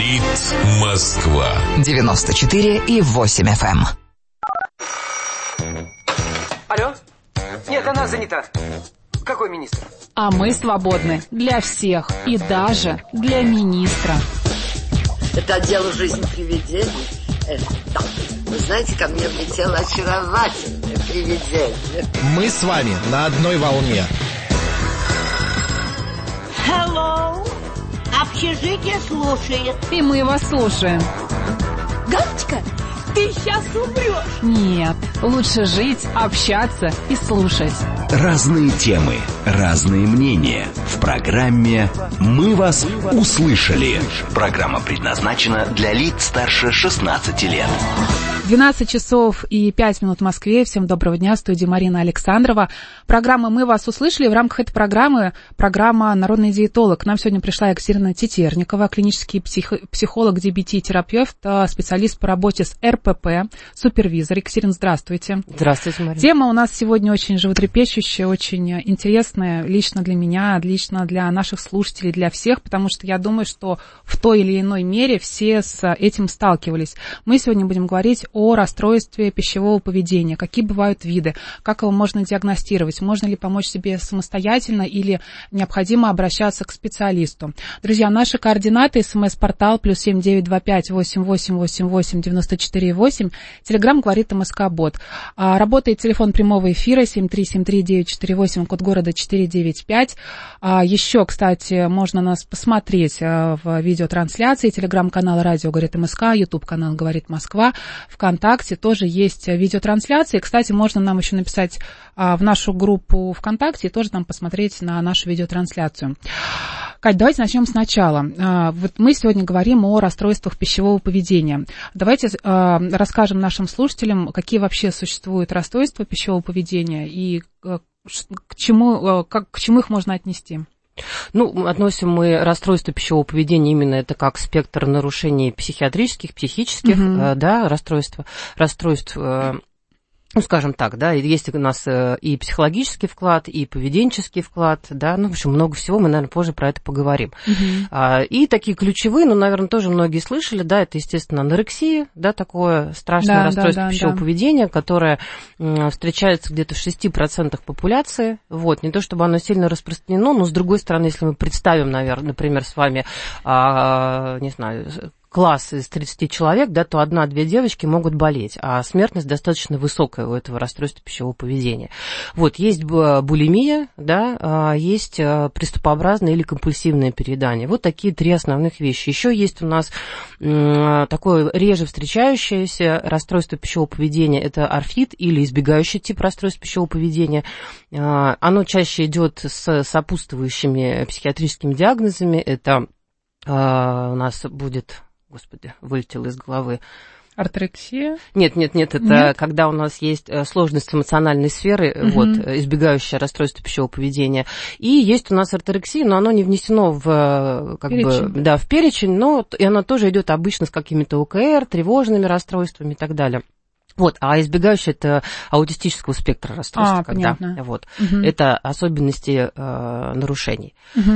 Говорит Москва. 94,8 FM. Алло? Нет, она занята. Какой министр? А мы свободны для всех и даже для министра. Это отдел «Жизнь привидений». Да. Вы знаете, ко мне влетело очаровательное привидение. Мы с вами на одной волне. Hello. Общежитие слушает. И мы вас слушаем. Галочка, ты сейчас умрешь. Нет, лучше жить, общаться и слушать. Разные темы, разные мнения. В программе «Мы вас услышали». Программа предназначена для лиц старше 16 лет. 12 часов и 5 минут в Москве. Всем доброго дня. В студии Марина Александрова. Программа «Мы вас услышали». В рамках этой программы программа «Народный диетолог». К нам сегодня пришла Екатерина Тетерникова, клинический психолог, DBT-терапевт, специалист по работе с РПП, супервизор. Екатерина, здравствуйте. Здравствуйте, Марина. Тема у нас сегодня очень животрепещущая, очень интересная лично для меня, лично для наших слушателей, для всех, потому что я думаю, что в той или иной мере все с этим сталкивались. Мы сегодня будем говорить о расстройстве пищевого поведения, какие бывают виды, как его можно диагностировать, можно ли помочь себе самостоятельно или необходимо обращаться к специалисту. Друзья, наши координаты: СМС-портал +7 925 8888 94 8, Телеграм «Говорит МСК-бот». Работает телефон прямого эфира 7373948, код города 495. Еще, кстати, можно нас посмотреть в видеотрансляции. Телеграм-канал «Радио Говорит МСК», YouTube-канал «Говорит Москва», ВКонтакте тоже есть видеотрансляции. Кстати, можно нам еще написать в нашу группу ВКонтакте и тоже там посмотреть на нашу видеотрансляцию. Кать, давайте начнем сначала. Вот мы сегодня говорим о расстройствах пищевого поведения. Давайте расскажем нашим слушателям, какие вообще существуют расстройства пищевого поведения и к чему их можно отнести. Ну, относим мы расстройство пищевого поведения именно это как спектр нарушений психиатрических, психических, да, расстройств, ну, скажем так, да, есть у нас и психологический вклад, и поведенческий вклад, да, ну, в общем, много всего, мы, наверное, позже про это поговорим. И такие ключевые, ну, наверное, тоже многие слышали, да, это, естественно, анорексия, да, такое страшное расстройство пищевого поведения, которое встречается где-то в 6% популяции, вот, не то чтобы оно сильно распространено, но, с другой стороны, если мы представим, наверное, например, с вами, не знаю, класс из 30 человек, да, то 1-2 девочки могут болеть, а смертность достаточно высокая у этого расстройства пищевого поведения. Вот, есть булимия, да, есть приступообразное или компульсивное переедание. Вот такие 3 основных вещи. Еще есть у нас такое реже встречающееся расстройство пищевого поведения, это орфит или избегающий тип расстройства пищевого поведения. Оно чаще идет с сопутствующими психиатрическими диагнозами. Это у нас будет... Господи, вылетело из головы. Орторексия? Нет, это когда у нас есть сложность эмоциональной сферы, вот, избегающее расстройство пищевого поведения. И есть у нас орторексия, но оно не внесено в, как перечень. Бы, да, в перечень, но и оно тоже идет обычно с какими-то ОКР, тревожными расстройствами и так далее. Вот, а избегающее это аутистического спектра расстройства, когда вот, это особенности нарушений.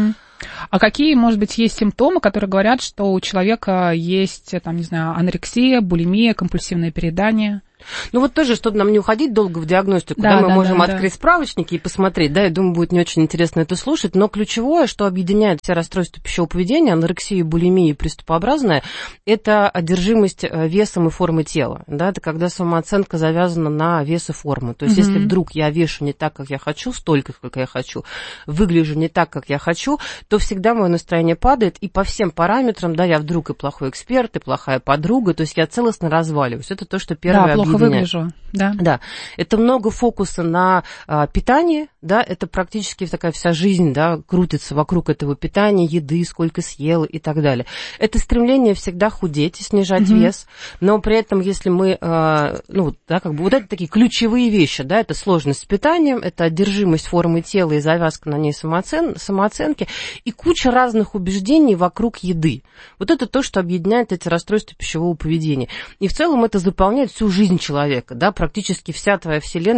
А какие, может быть, есть симптомы, которые говорят, что у человека есть, там, не знаю, анорексия, булимия, компульсивное переедание? Ну вот тоже, чтобы нам не уходить долго в диагностику, да, мы можем открыть справочники и посмотреть, да, я думаю, будет не очень интересно это слушать, но ключевое, что объединяет все расстройства пищевого поведения, анорексию, булимию и приступообразное, это одержимость весом и формой тела, да, это когда самооценка завязана на вес и форму, то есть если вдруг я вешу не так, как я хочу, столько, как я хочу, выгляжу не так, как я хочу, то всегда мое настроение падает, и по всем параметрам, да, я вдруг и плохой эксперт, и плохая подруга, то есть я целостно разваливаюсь, это то, что первое объединяет. Выгляжу, да. Да, это много фокуса на питании, да, это практически такая вся жизнь, да, крутится вокруг этого питания, еды, сколько съела и так далее. Это стремление всегда худеть и снижать вес, но при этом, если мы, ну, да, как бы вот это такие ключевые вещи, да, это сложность с питанием, это одержимость формы тела и завязка на ней самооценки и куча разных убеждений вокруг еды. Вот это то, что объединяет эти расстройства пищевого поведения. И в целом это заполняет всю жизнь жизнь человека, да, практически вся твоя вселенная,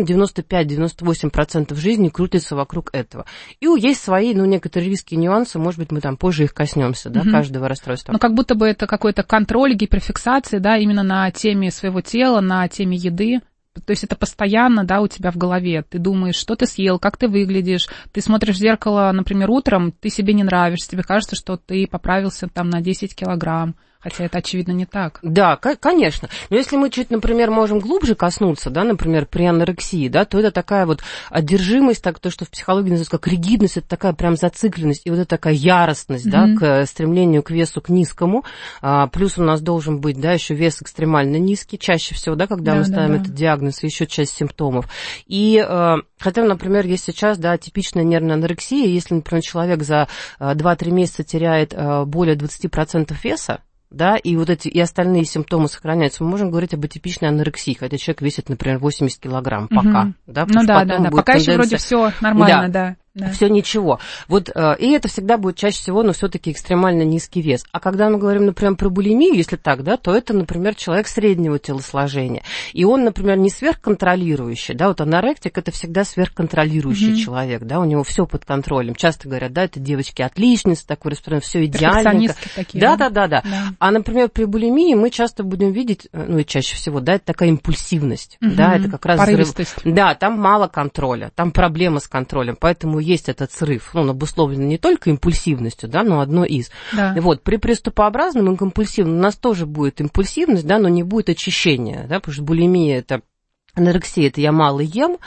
95-98% жизни крутится вокруг этого. И есть свои, некоторые риски и нюансы, может быть, мы там позже их коснемся, да, каждого расстройства. Как будто бы это какой-то контроль, гиперфиксация, да, именно на теме своего тела, на теме еды. То есть это постоянно, да, у тебя в голове. Ты думаешь, что ты съел, как ты выглядишь. Ты смотришь в зеркало, например, утром, ты себе не нравишься, тебе кажется, что ты поправился там на 10 килограмм. Хотя это, очевидно, не так. Да, конечно. Но если мы чуть, например, можем глубже коснуться, да, например, при анорексии, да, то это такая вот одержимость, так, то, что в психологии называется как ригидность, это такая прям зацикленность, и вот это такая яростность, да, к стремлению к весу, к низкому. Плюс у нас должен быть, да, еще вес экстремально низкий, чаще всего, да, когда мы ставим этот диагноз, и еще часть симптомов. И хотя, например, есть сейчас, да, типичная нервная анорексия, если, например, человек за 2-3 месяца теряет более 20% веса, да, и вот эти и остальные симптомы сохраняются, мы можем говорить об атипичной анорексии, хотя человек весит, например, 80 килограмм пока. Да, пока еще вроде все нормально, да. Все ничего. Вот, и это всегда будет чаще всего, но все-таки экстремально низкий вес. А когда мы говорим, например, про булимию, если так, да, то это, например, человек среднего телосложения. И он, например, не сверхконтролирующий, да, вот аноректик это всегда сверхконтролирующий человек, да, у него все под контролем. Часто говорят, да, это девочки-отличницы, такой распространен, все идеально. Такие. Да. А, например, при булимии мы часто будем видеть, и чаще всего, да, это такая импульсивность, да, это как раз порывистость. Да, там мало контроля, там проблема с контролем, поэтому есть этот срыв, он обусловлен не только импульсивностью, да, но одно из. Да. Вот, при приступообразном и компульсивном у нас тоже будет импульсивность, да, но не будет очищения, да, потому что булимия это анорексия, это я мало ем,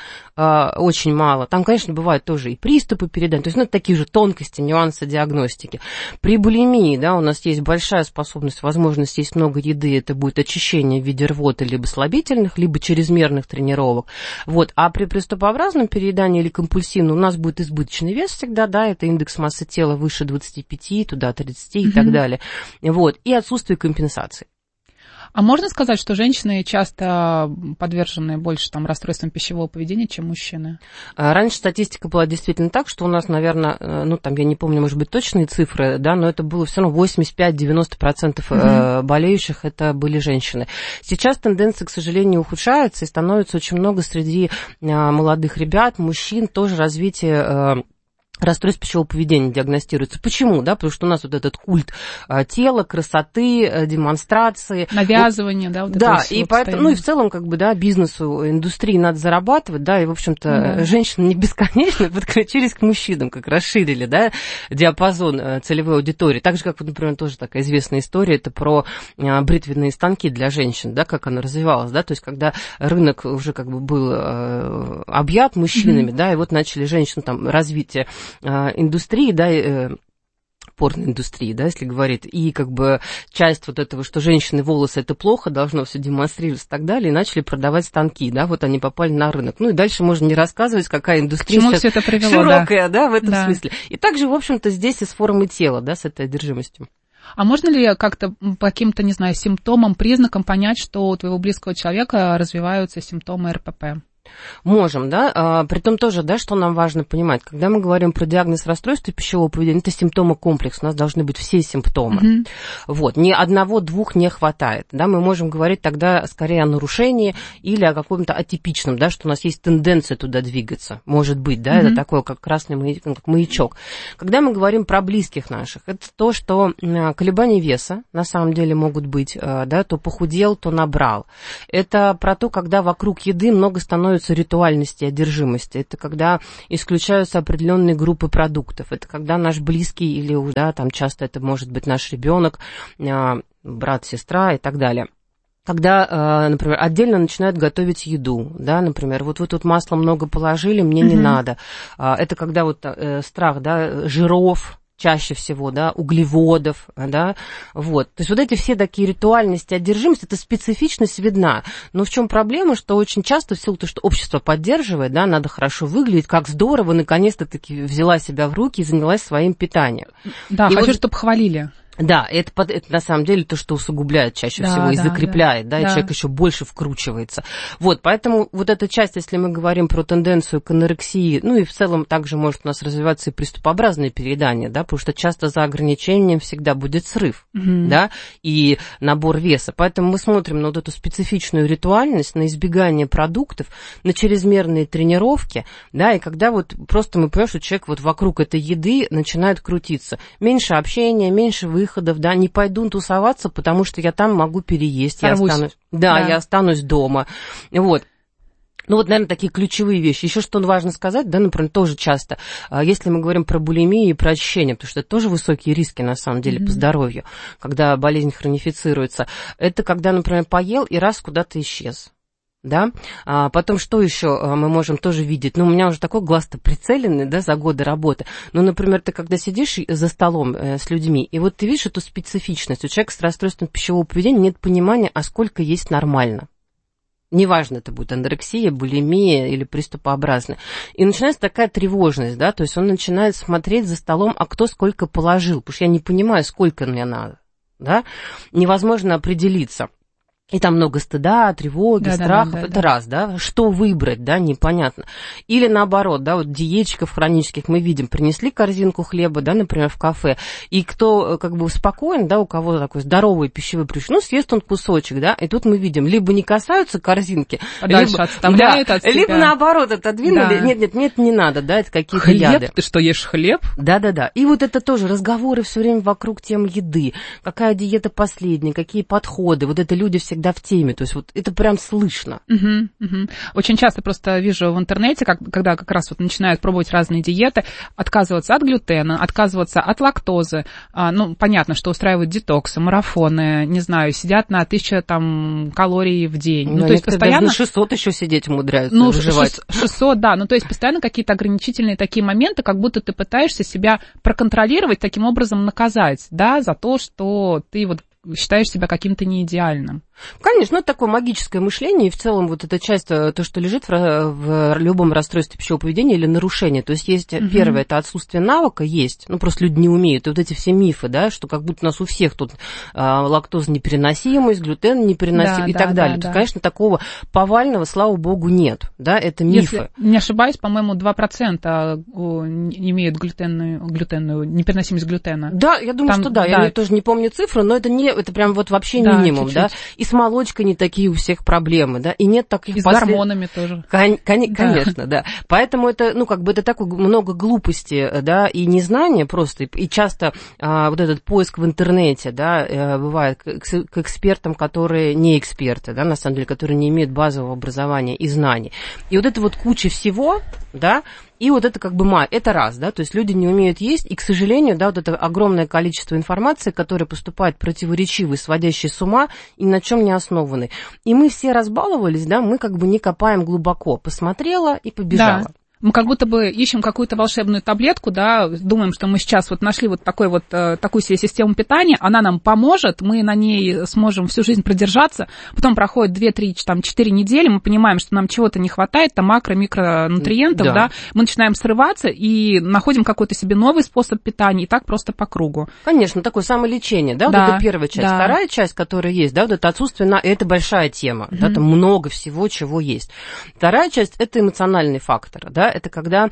очень мало. Там, конечно, бывают тоже и приступы переедания. То есть, это такие же тонкости, нюансы диагностики. При булимии, да, у нас есть большая способность, возможность есть много еды, это будет очищение в виде рвоты либо слабительных, либо чрезмерных тренировок. Вот. А при приступообразном переедании или компульсивном у нас будет избыточный вес всегда, да, это индекс массы тела выше 25, туда 30 и так далее. Вот. И отсутствие компенсации. А можно сказать, что женщины часто подвержены больше расстройствам пищевого поведения, чем мужчины? Раньше статистика была действительно так, что у нас, наверное, я не помню, может быть, точные цифры, да, но это было все равно 85-90% болеющих, это были женщины. Сейчас тенденция, к сожалению, ухудшается, и становится очень много среди молодых ребят, мужчин, тоже развитие расстройств пищевого поведения диагностируется. Почему? Да, потому что у нас вот этот культ тела, красоты, демонстрации. Навязывание, да, вот это. Да, и поэтому, и в целом, бизнесу, индустрии надо зарабатывать, да, и, в общем-то, женщины не бесконечно подключились к мужчинам, как расширили, да, диапазон целевой аудитории. Так же, как, например, тоже такая известная история, это про бритвенные станки для женщин, да, как она развивалась, да, то есть, когда рынок уже был объят мужчинами, да, и вот начали женщины развитие индустрии, да, порноиндустрии, да, если говорить, и часть вот этого, что женщины волосы это плохо, должно все демонстрироваться и так далее, и начали продавать станки, да, вот они попали на рынок. И дальше можно не рассказывать, какая индустрия сейчас это привело, широкая, да, в этом смысле. И также, в общем-то, здесь и с формой тела, да, с этой одержимостью. А можно ли как-то по каким-то, не знаю, симптомам, признакам понять, что у твоего близкого человека развиваются симптомы РПП? Можем, да, притом тоже, да, что нам важно понимать, когда мы говорим про диагноз расстройства пищевого поведения, это симптомокомплекс, у нас должны быть все симптомы, вот, ни одного-двух не хватает, да, мы можем говорить тогда скорее о нарушении или о каком-то атипичном, да, что у нас есть тенденция туда двигаться, может быть, да, это такое, как красный маячок. Когда мы говорим про близких наших, это то, что колебания веса, на самом деле, могут быть, да, то похудел, то набрал, это про то, когда вокруг еды много становится ритуальности, одержимости. Это когда исключаются определенные группы продуктов. Это когда наш близкий или, да, там часто это может быть наш ребенок, брат, сестра и так далее. Когда, например, отдельно начинают готовить еду, да, например, вот вы тут масла много положили, мне не надо. Это когда страх, да, жиров, чаще всего, да, углеводов, да, вот. То есть вот эти все такие ритуальности, одержимость, это специфичность видна. Но в чем проблема, что очень часто в силу того, что общество поддерживает, да, надо хорошо выглядеть, как здорово, наконец-то таки взяла себя в руки и занялась своим питанием. Да, и хочу, чтобы хвалили. Да, это на самом деле то, что усугубляет чаще всего и закрепляет, и человек еще больше вкручивается. Вот, поэтому вот эта часть, если мы говорим про тенденцию к анорексии, ну и в целом также может у нас развиваться и приступообразное переедание, да, потому что часто за ограничением всегда будет срыв, да, и набор веса. Поэтому мы смотрим на вот эту специфичную ритуальность, на избегание продуктов, на чрезмерные тренировки, да, и когда вот просто мы понимаем, что человек вот вокруг этой еды начинает крутиться. Меньше общения, меньше выходов, да, не пойду тусоваться, потому что я там могу переесть, я останусь дома. Вот. Ну вот, наверное, такие ключевые вещи. Еще что важно сказать, да, например, тоже часто, если мы говорим про булимию и про очищение, потому что это тоже высокие риски, на самом деле, по здоровью, когда болезнь хронифицируется, это когда, например, поел и раз куда-то исчез. Да, потом что еще мы можем тоже видеть? Ну, у меня уже такой глаз-то прицеленный, да, за годы работы. Ну, например, ты когда сидишь за столом с людьми, и вот ты видишь эту специфичность. У человека с расстройством пищевого поведения нет понимания, а сколько есть нормально. Неважно, это будет анорексия, булимия или приступообразная. И начинается такая тревожность, да, то есть он начинает смотреть за столом, а кто сколько положил, потому что я не понимаю, сколько мне надо, да, невозможно определиться. И там много стыда, тревоги, страхов, это раз, да, что выбрать, да, непонятно. Или наоборот, да, вот диетчиков хронических мы видим, принесли корзинку хлеба, да, например, в кафе, и кто как бы спокоен, да, у кого такой здоровый пищевой привычки, ну, съест он кусочек, да, и тут мы видим, либо не касаются корзинки, либо отставляют от себя. Либо наоборот отодвинули, нет, мне это не надо, да, это какие-то яды. Хлеб? Ты что, ешь хлеб? Да. И вот это тоже разговоры все время вокруг тем еды, какая диета последняя, какие подходы, вот это люди всегда в теме, то есть вот это прям слышно. Очень часто просто вижу в интернете, когда как раз вот начинают пробовать разные диеты, отказываться от глютена, отказываться от лактозы, ну, понятно, что устраивают детоксы, марафоны, не знаю, сидят на 1000 там калорий в день. Ну, то есть постоянно... на 600 еще сидеть умудряются выживать. 600, да, ну, то есть постоянно какие-то ограничительные такие моменты, как будто ты пытаешься себя проконтролировать, таким образом наказать, да, за то, что ты вот считаешь себя каким-то неидеальным. Конечно, это такое магическое мышление, и в целом вот эта часть, то, что лежит в любом расстройстве пищевого поведения или нарушении. То есть есть первое, это отсутствие навыка, есть, ну просто люди не умеют. И вот эти все мифы, да, что как будто у нас у всех тут лактоза непереносимость, глютен непереносимость и так далее. То есть, конечно, такого повального, слава богу, нет, да, это мифы. Если не ошибаюсь, по-моему, 2% имеют глютенную непереносимость глютена. Да, я думаю, что да, я тоже не помню цифру, но это прям вот вообще минимум, чуть-чуть. Да. И с молочкой не такие у всех проблемы, да, и нет таких... И с гормонами тоже. Конечно, да. Поэтому это, ну, как бы это так много глупости, да, и незнания просто, и часто вот этот поиск в интернете, да, бывает к экспертам, которые не эксперты, да, на самом деле, которые не имеют базового образования и знаний. И вот это вот куча всего, да, и вот это как бы это раз, да, то есть люди не умеют есть, и, к сожалению, да, вот это огромное количество информации, которая поступает противоречивой, сводящей с ума и на чем не основаны. И мы все разбаловались, да, мы как бы не копаем глубоко. Посмотрела и побежала. Да. Мы как будто бы ищем какую-то волшебную таблетку, да, думаем, что мы сейчас вот нашли вот такую себе систему питания, она нам поможет, мы на ней сможем всю жизнь продержаться, потом проходит 2-3, там, 4 недели, мы понимаем, что нам чего-то не хватает, там, макро-микронутриентов, да, мы начинаем срываться и находим какой-то себе новый способ питания, и так просто по кругу. Конечно, такое самолечение, да, вот это первая часть. Да. Вторая часть, которая есть, да, вот это отсутствие, это большая тема, да, там много всего, чего есть. Вторая часть, это эмоциональный фактор, да, это когда,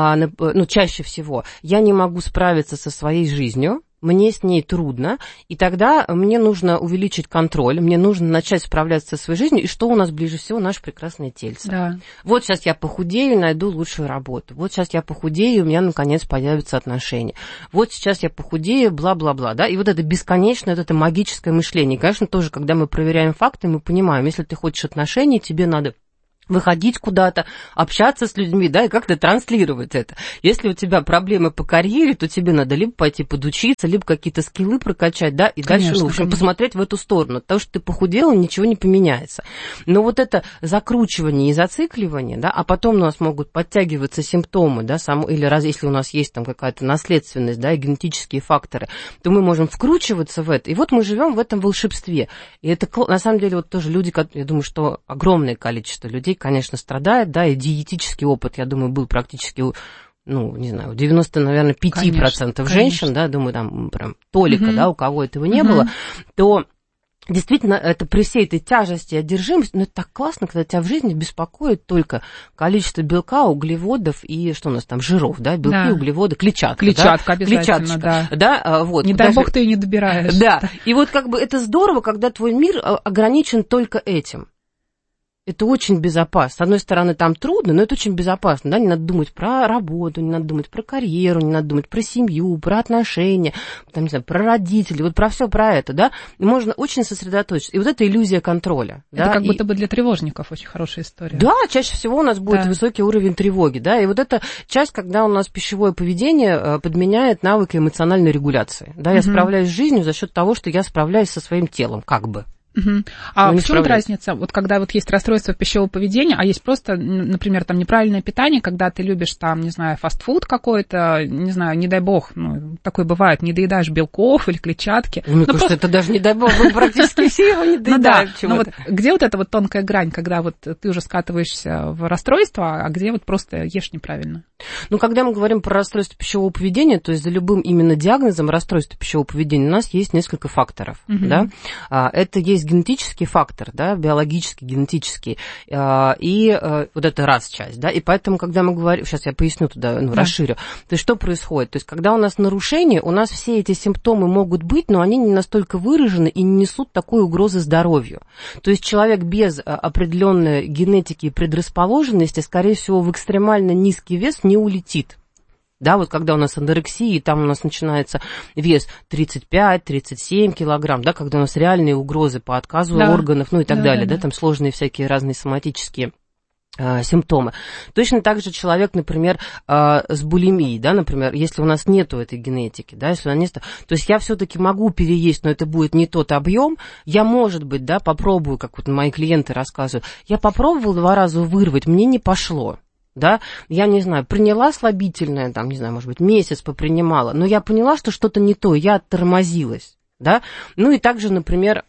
ну, чаще всего я не могу справиться со своей жизнью, мне с ней трудно, и тогда мне нужно увеличить контроль, мне нужно начать справляться со своей жизнью, и что у нас ближе всего? Наше прекрасное тельце. Да. Вот сейчас я похудею, найду лучшую работу. Вот сейчас я похудею, у меня наконец появятся отношения. Вот сейчас я похудею, бла-бла-бла, да, и вот это бесконечное, вот это магическое мышление. И, конечно, тоже, когда мы проверяем факты, мы понимаем, если ты хочешь отношений, тебе надо выходить куда-то, общаться с людьми, да, и как-то транслировать это. Если у тебя проблемы по карьере, то тебе надо либо пойти подучиться, либо какие-то скиллы прокачать, да, и конечно, дальше, ну, в общем, посмотреть в эту сторону. От того, что ты похудела, ничего не поменяется. Но вот это закручивание и зацикливание, да, а потом у нас могут подтягиваться симптомы, да, или если у нас есть там какая-то наследственность, да, и генетические факторы, то мы можем вкручиваться в это. И вот мы живем в этом волшебстве. И это, на самом деле, вот тоже люди, я думаю, что огромное количество людей, конечно, страдает, да, и диетический опыт, я думаю, был практически ну, не знаю, 90, наверное, 5% женщин, да, думаю, там прям толика, да, у кого этого не было, то действительно, это при всей этой тяжести и одержимости, но это так классно, когда тебя в жизни беспокоит только количество белка, углеводов и что у нас там, жиров, да, белки, углеводы, клетчатка. Клетчатка, да? обязательно, да. Вот. Не дай бог ты ее не добираешь. Да, и вот как бы это здорово, когда твой мир ограничен только этим. Это очень безопасно. С одной стороны, там трудно, но это очень безопасно. Да? Не надо думать про работу, не надо думать про карьеру, не надо думать про семью, про отношения, там, не знаю, про родителей, вот про все про это, да. И можно очень сосредоточиться. И вот эта иллюзия контроля. Это да? как будто бы для тревожников очень хорошая история. Да, чаще всего у нас будет высокий уровень тревоги, да. И вот эта часть, когда у нас пищевое поведение подменяет навыки эмоциональной регуляции. Да, я справляюсь с жизнью за счет того, что я справляюсь со своим телом, как бы. А в чем разница? Вот когда вот есть расстройство пищевого поведения, а есть просто, например, там неправильное питание, когда ты любишь там, не знаю, фастфуд какой-то, не знаю, не дай бог, ну, такое бывает, не доедаешь белков или клетчатки. Мне кажется, просто... это даже не дай бог, мы практически все его не доедаем чего-то. Ну вот где вот эта вот тонкая грань, когда вот ты уже скатываешься в расстройство, а где вот просто ешь неправильно? Ну, когда мы говорим про расстройство пищевого поведения, то есть за любым именно диагнозом расстройства пищевого поведения у нас есть несколько факторов, да. Это есть генетический фактор, да, биологический, генетический, и вот это раз часть, да, и поэтому, когда мы говорим, сейчас я поясню туда, расширю, то есть что происходит, то есть когда у нас нарушение, у нас все эти симптомы могут быть, но они не настолько выражены и не несут такой угрозы здоровью, то есть человек без определенной генетики и предрасположенности, скорее всего, в экстремально низкий вес не улетит. Да, вот когда у нас анорексия, там у нас начинается вес 35-37 килограмм, да, когда у нас реальные угрозы по отказу органов, ну и так далее, да, там сложные всякие разные соматические симптомы. Точно так же человек, например, с булимией, да, например, если у нас нету этой генетики, да, если у нас нет, то есть я все-таки могу переесть, но это будет не тот объем, я, может быть, да, попробую, как вот мои клиенты рассказывают, я попробовала 2 раза вырвать, мне не пошло. Да, я не знаю, приняла слабительное, там, не знаю, может быть, месяц попринимала, но я поняла, что что-то не то, я оттормозилась, да, ну и также, например,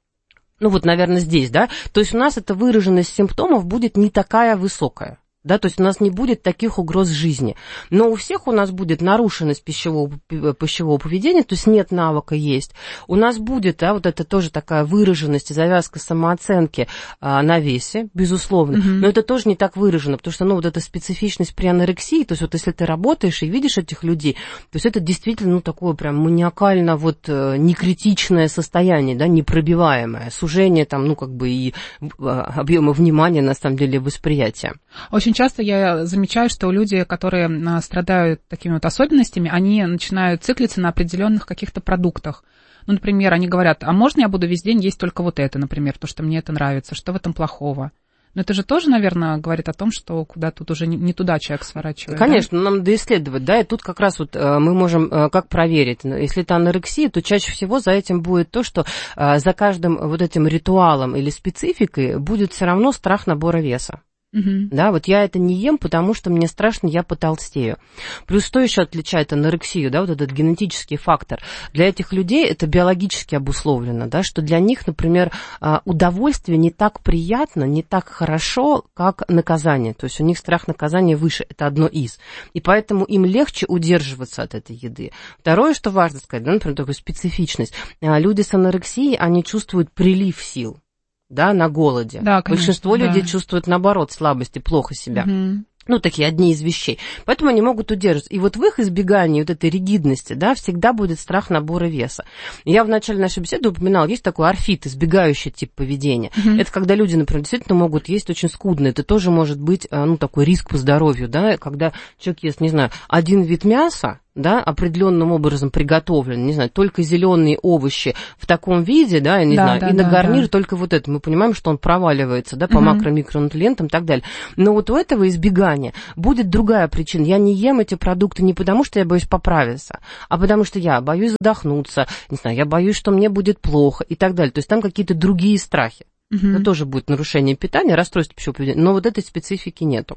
ну вот, наверное, здесь, да, то есть у нас эта выраженность симптомов будет не такая высокая. Да, то есть у нас не будет таких угроз жизни. Но у всех у нас будет нарушенность пищевого поведения, то есть нет навыка есть. У нас будет, да, вот это тоже такая выраженность и завязка самооценки на весе, безусловно. Но это тоже не так выражено, потому что, ну, вот эта специфичность при анорексии, то есть вот если ты работаешь и видишь этих людей, то есть это действительно, ну, такое прям маниакально вот некритичное состояние, да, непробиваемое, сужение там, ну, как бы и объема внимания, на самом деле, восприятия. Очень часто я замечаю, что люди, которые страдают такими вот особенностями, они начинают циклиться на определенных каких-то продуктах. Ну, например, они говорят, а можно я буду весь день есть только вот это, например, то, что мне это нравится, что в этом плохого? Но это же тоже, наверное, говорит о том, что куда тут уже не туда человек сворачивает. Конечно, да? Нам надо исследовать, да, и тут как раз вот мы можем как проверить. Если это анорексия, то чаще всего за этим будет то, что за каждым вот этим ритуалом или спецификой будет все равно страх набора веса. Да, вот я это не ем, потому что мне страшно, я потолстею. Плюс что еще отличает анорексию, да, вот этот генетический фактор. Для этих людей это биологически обусловлено, да, что для них, например, удовольствие не так приятно, не так хорошо, как наказание. То есть у них страх наказания выше, это одно из. И поэтому им легче удерживаться от этой еды. Второе, что важно сказать, да, например, такую специфичность. Люди с анорексией, они чувствуют прилив сил. Да, на голоде. Да, конечно, большинство людей чувствуют, наоборот, слабость и плохо себя. Ну, такие одни из вещей. Поэтому они могут удерживаться. И вот в их избегании вот этой ригидности, да, всегда будет страх набора веса. Я в начале нашей беседы упоминала, есть такой орфит, избегающий тип поведения. Это когда люди, например, действительно могут есть очень скудно. Это тоже может быть, ну, такой риск по здоровью, да, когда человек ест, не знаю, один вид мяса, да, определенным образом приготовлен, не знаю, только зеленые овощи в таком виде, да, я не знаю, и на гарнир только вот это. Мы понимаем, что он проваливается, да, по макро-микронутриентам и так далее. Но вот у этого избегания будет другая причина. Я не ем эти продукты не потому, что я боюсь поправиться, а потому что я боюсь задохнуться, не знаю, я боюсь, что мне будет плохо и так далее. То есть там какие-то другие страхи. Это тоже будет нарушение питания, расстройство пищевого поведения, но вот этой специфики нету.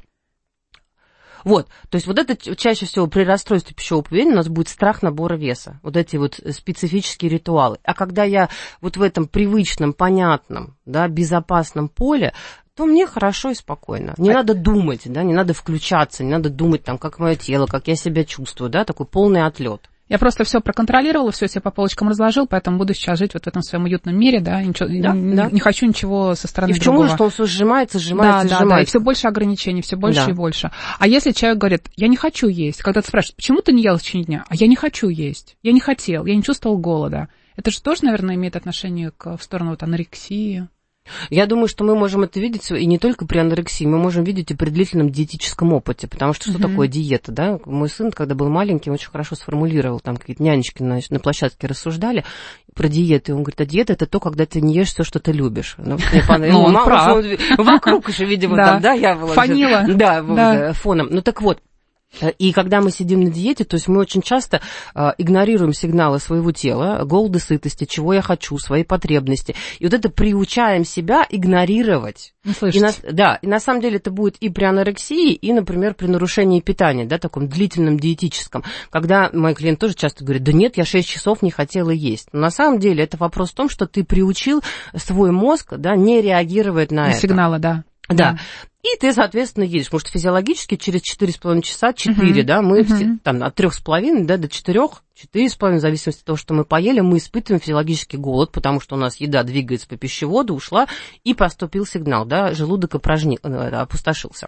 Вот, то есть вот это чаще всего при расстройстве пищевого поведения у нас будет страх набора веса, вот эти вот специфические ритуалы. А когда я вот в этом привычном, понятном, да, безопасном поле, то мне хорошо и спокойно. Не надо думать, да, не надо включаться, не надо думать, там, как мое тело, как я себя чувствую, да, такой полный отлет. Я просто все проконтролировала, все себе по полочкам разложил, поэтому буду сейчас жить вот в этом своем уютном мире, да, ничего, не хочу ничего со стороны другого. И в чем что он все сжимается. Да, и все больше ограничений, все больше и больше. А если человек говорит, я не хочу есть, когда ты спрашиваешь, почему ты не ел в течение дня? А я не хочу есть, я не хотел, я не чувствовал голода. Это же тоже, наверное, имеет отношение в сторону вот анорексии. Я думаю, что мы можем это видеть и не только при анорексии, мы можем видеть и при длительном диетическом опыте, потому что что такое диета, да? Мой сын, когда был маленький, очень хорошо сформулировал, там какие-то нянечки на площадке рассуждали про диету, и он говорит, а диета – это то, когда ты не ешь все, что ты любишь. Ну, он прав. Вокруг еще, видимо, там, да, я была. Фанила. Да, фоном. Ну, так вот. И когда мы сидим на диете, то есть мы очень часто игнорируем сигналы своего тела, голода, сытости, чего я хочу, свои потребности. И вот это приучаем себя игнорировать. И на самом деле это будет и при анорексии, и, например, при нарушении питания, да, таком длительном диетическом. Когда мои клиенты тоже часто говорят, да нет, я 6 часов не хотела есть. Но на самом деле это вопрос в том, что ты приучил свой мозг, да, не реагировать на это. Сигналы, да. Да. И ты, соответственно, едешь. Потому что физиологически через 4,5 часа, 4, да, мы там от 3,5 до 4, 4,5, в зависимости от того, что мы поели, мы испытываем физиологический голод, потому что у нас еда двигается по пищеводу, ушла, и поступил сигнал, да, желудок опустошился.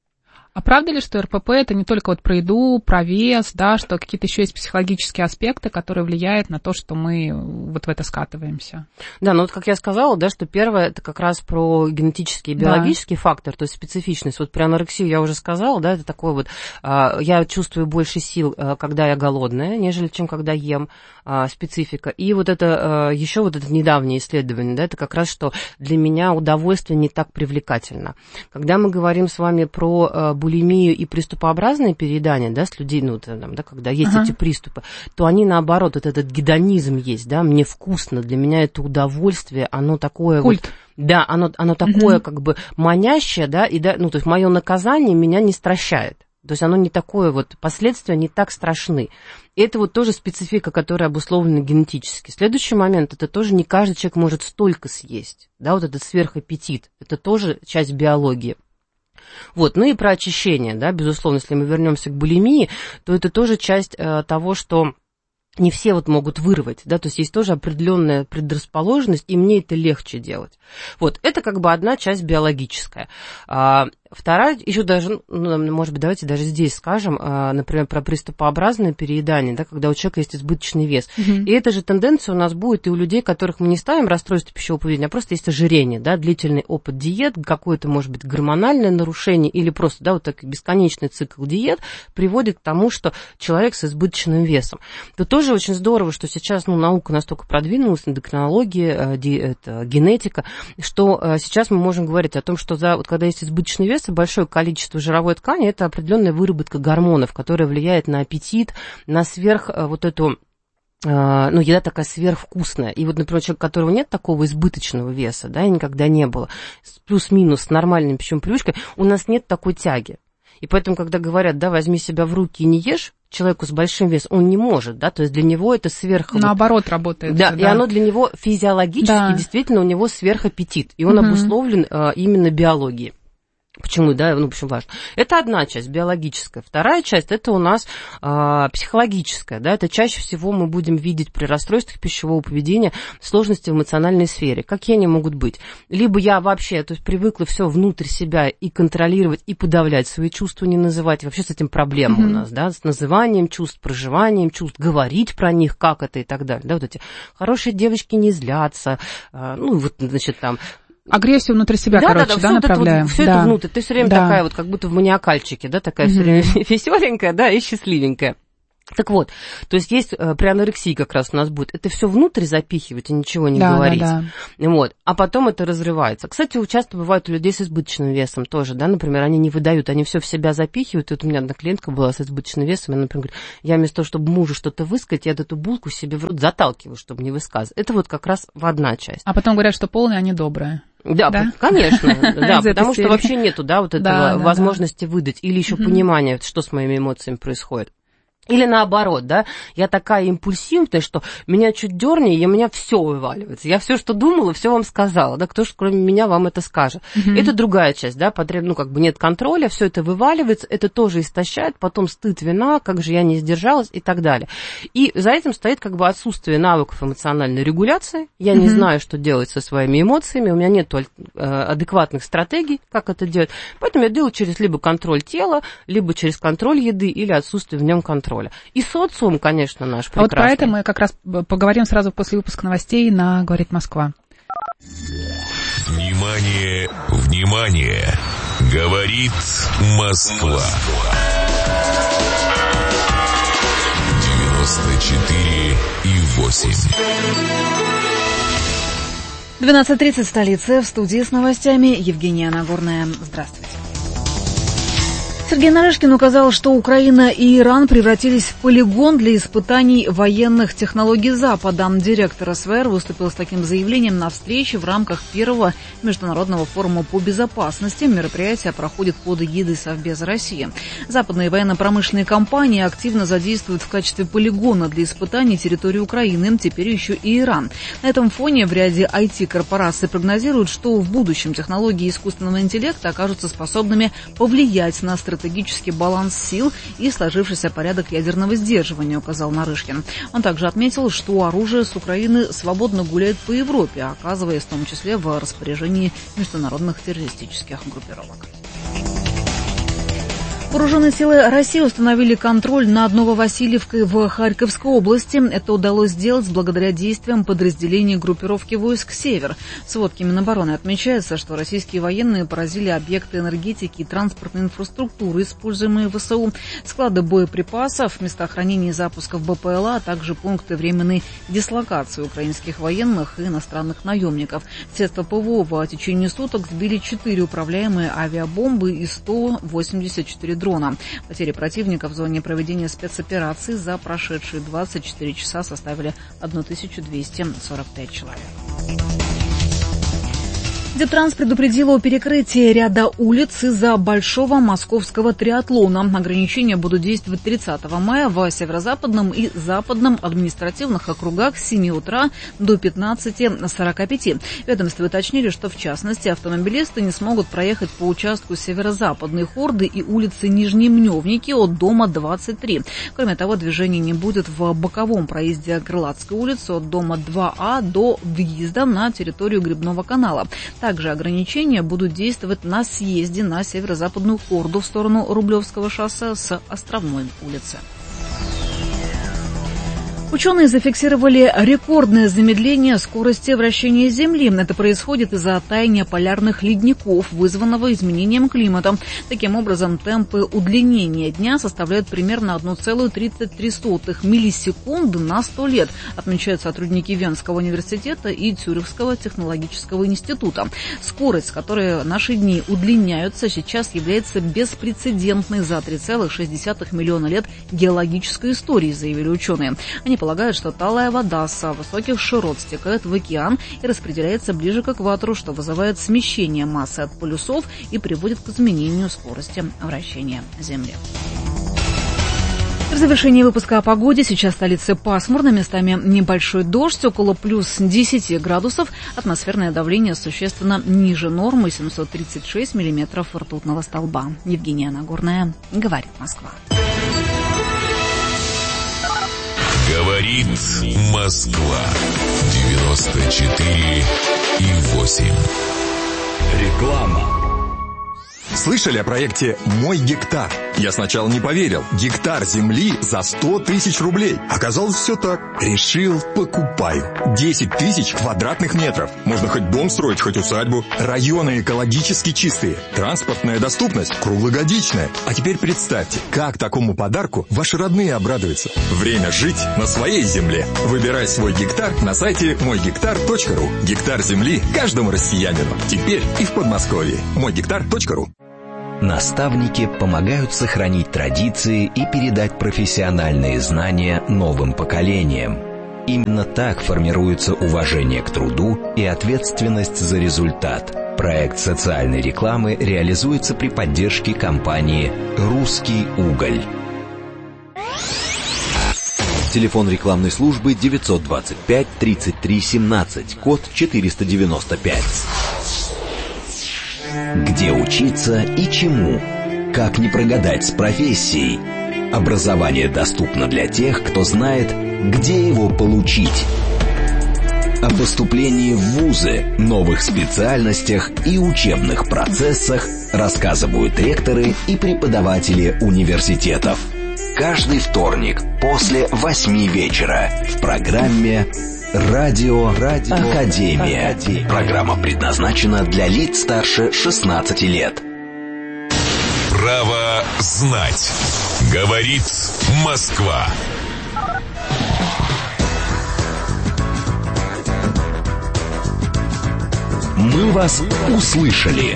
А правда ли, что РПП это не только вот про еду, про вес, да, что какие-то еще есть психологические аспекты, которые влияют на то, что мы вот в это скатываемся? Да, ну вот как я сказала, да, что первое это как раз про генетический и биологический фактор, то есть специфичность. Вот про анорексию я уже сказала, да, это такое вот, я чувствую больше сил, когда я голодная, нежели чем когда ем, специфика. И вот это еще вот это недавнее исследование, да, это как раз, что для меня удовольствие не так привлекательно. Когда мы говорим с вами про булимию и приступообразное переедание, да, с людей, ну, там, да, когда есть эти приступы, то они, наоборот, вот этот гедонизм есть, да, мне вкусно, для меня это удовольствие, оно такое... Культ. Вот, да, оно такое, как бы, манящее, да, и, да, ну, то есть мое наказание меня не стращает. То есть оно не такое вот, последствия не так страшны. И это вот тоже специфика, которая обусловлена генетически. Следующий момент, это тоже не каждый человек может столько съесть, да, вот этот сверхаппетит, это тоже часть биологии. Вот, ну и про очищение, да, безусловно, если мы вернемся к булимии, то это тоже часть того, что не все вот могут вырвать, да, то есть есть тоже определенная предрасположенность, и мне это легче делать. Вот, это как бы одна часть биологическая. Вторая, еще даже, ну, может быть, давайте даже здесь скажем, например, про приступообразное переедание, да, когда у человека есть избыточный вес. И эта же тенденция у нас будет и у людей, которых мы не ставим расстройство пищевого поведения, а просто есть ожирение, да, длительный опыт диет, какое-то, может быть, гормональное нарушение или просто, да, вот такой бесконечный цикл диет приводит к тому, что человек с избыточным весом. То тоже очень здорово, что сейчас, ну, наука настолько продвинулась, эндокринология, генетика, что сейчас мы можем говорить о том, что вот когда есть избыточный вес, большое количество жировой ткани, это определенная выработка гормонов, которая влияет на аппетит, на вот эту, ну, еда такая сверхвкусная. И вот, например, человек, у которого нет такого избыточного веса, да, и никогда не было, плюс-минус с нормальной пищевой привычкой, у нас нет такой тяги. И поэтому, когда говорят, да, возьми себя в руки и не ешь, человеку с большим весом, он не может, да, то есть для него это наоборот работает. Да, и оно для него физиологически, действительно, у него сверхаппетит, и он обусловлен именно биологией. Почему, да, ну, в общем, важно. Это одна часть, биологическая. Вторая часть, это у нас психологическая, да, это чаще всего мы будем видеть при расстройствах пищевого поведения сложности в эмоциональной сфере. Какие они могут быть? Либо я вообще, то есть, привыкла все внутрь себя и контролировать, и подавлять свои чувства, не называть. И вообще с этим проблема у нас, да, с называнием чувств, проживанием чувств, говорить про них, как это и так далее. Да, вот эти хорошие девочки не злятся, ну, вот, значит, там... Агрессию внутри себя, да, направляем. Все это внутрь. Ты все время такая вот, как будто в маниакальчике, да, такая все время веселенькая, да, и счастливенькая. Так вот, то есть при анорексии как раз у нас будет это все внутрь запихивать и ничего не говорить. Вот. А потом это разрывается. Кстати, часто бывает у людей с избыточным весом тоже, да, например, они не выдают, они все в себя запихивают. И вот у меня одна клиентка была с избыточным весом, она, например, говорит, я вместо того, чтобы мужу что-то высказать, я эту булку себе в рот заталкиваю, чтобы не высказывать. Это вот как раз в одна часть. А потом говорят, что полные, они добрые. Да, конечно, да, потому что вообще нету, да, вот этого возможности выдать или еще понимания, что с моими эмоциями происходит. Или наоборот, да, я такая импульсивная, что меня чуть дёрни, и у меня все вываливается. Я все, что думала, все вам сказала, да, кто же кроме меня вам это скажет. Это другая часть, да, нет контроля, все это вываливается, это тоже истощает, потом стыд, вина, как же я не сдержалась и так далее. И за этим стоит отсутствие навыков эмоциональной регуляции. Я не знаю, что делать со своими эмоциями, у меня нет адекватных стратегий, как это делать. Поэтому я делаю через либо контроль тела, либо через контроль еды или отсутствие в нем контроля. И социум, конечно, наш прекрасный. А вот про это мы как раз поговорим сразу после выпуска новостей на «Говорит Москва». Внимание, внимание! Говорит Москва. 94,8. 12:30 столица. В студии с новостями Евгения Нагорная. Здравствуйте. Сергей Нарышкин указал, что Украина и Иран превратились в полигон для испытаний военных технологий Запада. Директор СВР выступил с таким заявлением на встрече в рамках первого международного форума по безопасности. Мероприятие проходит под эгидой Совбеза России. Западные военно-промышленные компании активно задействуют в качестве полигона для испытаний территории Украины, теперь еще и Иран. На этом фоне в ряде IT-корпораций прогнозируют, что в будущем технологии искусственного интеллекта окажутся способными повлиять на стратегический баланс сил и сложившийся порядок ядерного сдерживания, указал Нарышкин. Он также отметил, что оружие с Украины свободно гуляет по Европе, оказываясь в том числе в распоряжении международных террористических группировок. Вооруженные силы России установили контроль над Нововасильевкой в Харьковской области. Это удалось сделать благодаря действиям подразделений группировки войск «Север». В сводке Минобороны отмечается, что российские военные поразили объекты энергетики и транспортной инфраструктуры, используемые в ВСУ, склады боеприпасов, места хранения и запусков БПЛА, а также пункты временной дислокации украинских военных и иностранных наемников. Средства ПВО в течение суток сбили 4 управляемые авиабомбы и 184 дрона. Потери противника в зоне проведения спецоперации за прошедшие 24 часа составили 1245 человек. Дептранс предупредила о перекрытии ряда улиц из-за большого московского триатлона. Ограничения будут действовать 30 мая в северо-западном и западном административных округах с 7 утра до 15:45. Ведомстве уточнили, что в частности автомобилисты не смогут проехать по участку северо-западной Хорды и улицы Нижнемневники от дома 23. Кроме того, движения не будет в боковом проезде Крылатской улицы от дома 2А до въезда на территорию Грибного канала. Также ограничения будут действовать на съезде на северо-западную Хорду в сторону Рублевского шоссе с Островной улицы. Ученые зафиксировали рекордное замедление скорости вращения Земли. Это происходит из-за таяния полярных ледников, вызванного изменением климата. Таким образом, темпы удлинения дня составляют примерно 1,33 миллисекунды на 100 лет, отмечают сотрудники Венского университета и Цюрихского технологического института. Скорость, с которой наши дни удлиняются, сейчас является беспрецедентной за 3,6 миллиона лет геологической истории, заявили ученые. Они полагают, что талая вода с высоких широт стекает в океан и распределяется ближе к экватору, что вызывает смещение массы от полюсов и приводит к изменению скорости вращения Земли. В завершении выпуска о погоде. Сейчас в столице пасмурно, местами небольшой дождь, около плюс 10 градусов. Атмосферное давление существенно ниже нормы, 736 миллиметров ртутного столба. Евгения Нагорная, говорит Москва. Говорит Москва. 94,8. Реклама. Слышали о проекте «Мой гектар»? Я сначала не поверил. Гектар земли за 100 тысяч рублей. Оказалось, все так. Решил, покупаю. 10 тысяч квадратных метров. Можно хоть дом строить, хоть усадьбу. Районы экологически чистые. Транспортная доступность круглогодичная. А теперь представьте, как такому подарку ваши родные обрадуются. Время жить на своей земле. Выбирай свой гектар на сайте moygektar.ru. Гектар земли каждому россиянину. Теперь и в Подмосковье. moygektar.ru. Наставники помогают сохранить традиции и передать профессиональные знания новым поколениям. Именно так формируется уважение к труду и ответственность за результат. Проект социальной рекламы реализуется при поддержке компании «Русский уголь». Телефон рекламной службы 925 33 17, код 495. Где учиться и чему? Как не прогадать с профессией? Образование доступно для тех, кто знает, где его получить. О поступлении в вузы, новых специальностях и учебных процессах рассказывают ректоры и преподаватели университетов. Каждый вторник после 8 вечера в программе «Радио Академия». Программа предназначена для лиц старше 16 лет. Право знать. Говорит Москва. Мы вас услышали.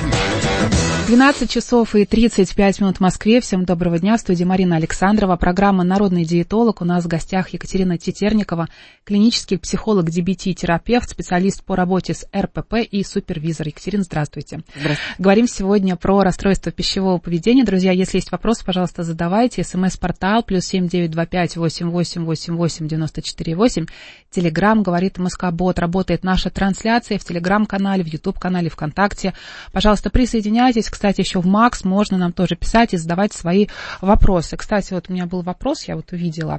12 часов и 35 минут в Москве. Всем доброго дня. В студии Марина Александрова. Программа «Народный диетолог». У нас в гостях Екатерина Тетерникова, клинический психолог, DBT-терапевт, специалист по работе с РПП и супервизор. Екатерина, здравствуйте. Здравствуйте. Говорим сегодня про расстройство пищевого поведения. Друзья, если есть вопросы, пожалуйста, задавайте. СМС-портал +7 925 88 88 94 8. Телеграм «Говорит Москва-бот». Работает наша трансляция в Телеграм-канале, в YouTube-канале, ВКонтакте. Пожалуйста, присоединяйтесь. Кстати, еще в Макс можно нам тоже писать и задавать свои вопросы. Кстати, вот у меня был вопрос, я вот увидела.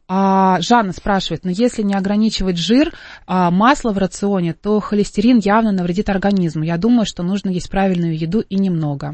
Жанна спрашивает, но если не ограничивать жир, масло в рационе, то холестерин явно навредит организму. Я думаю, что нужно есть правильную еду и немного.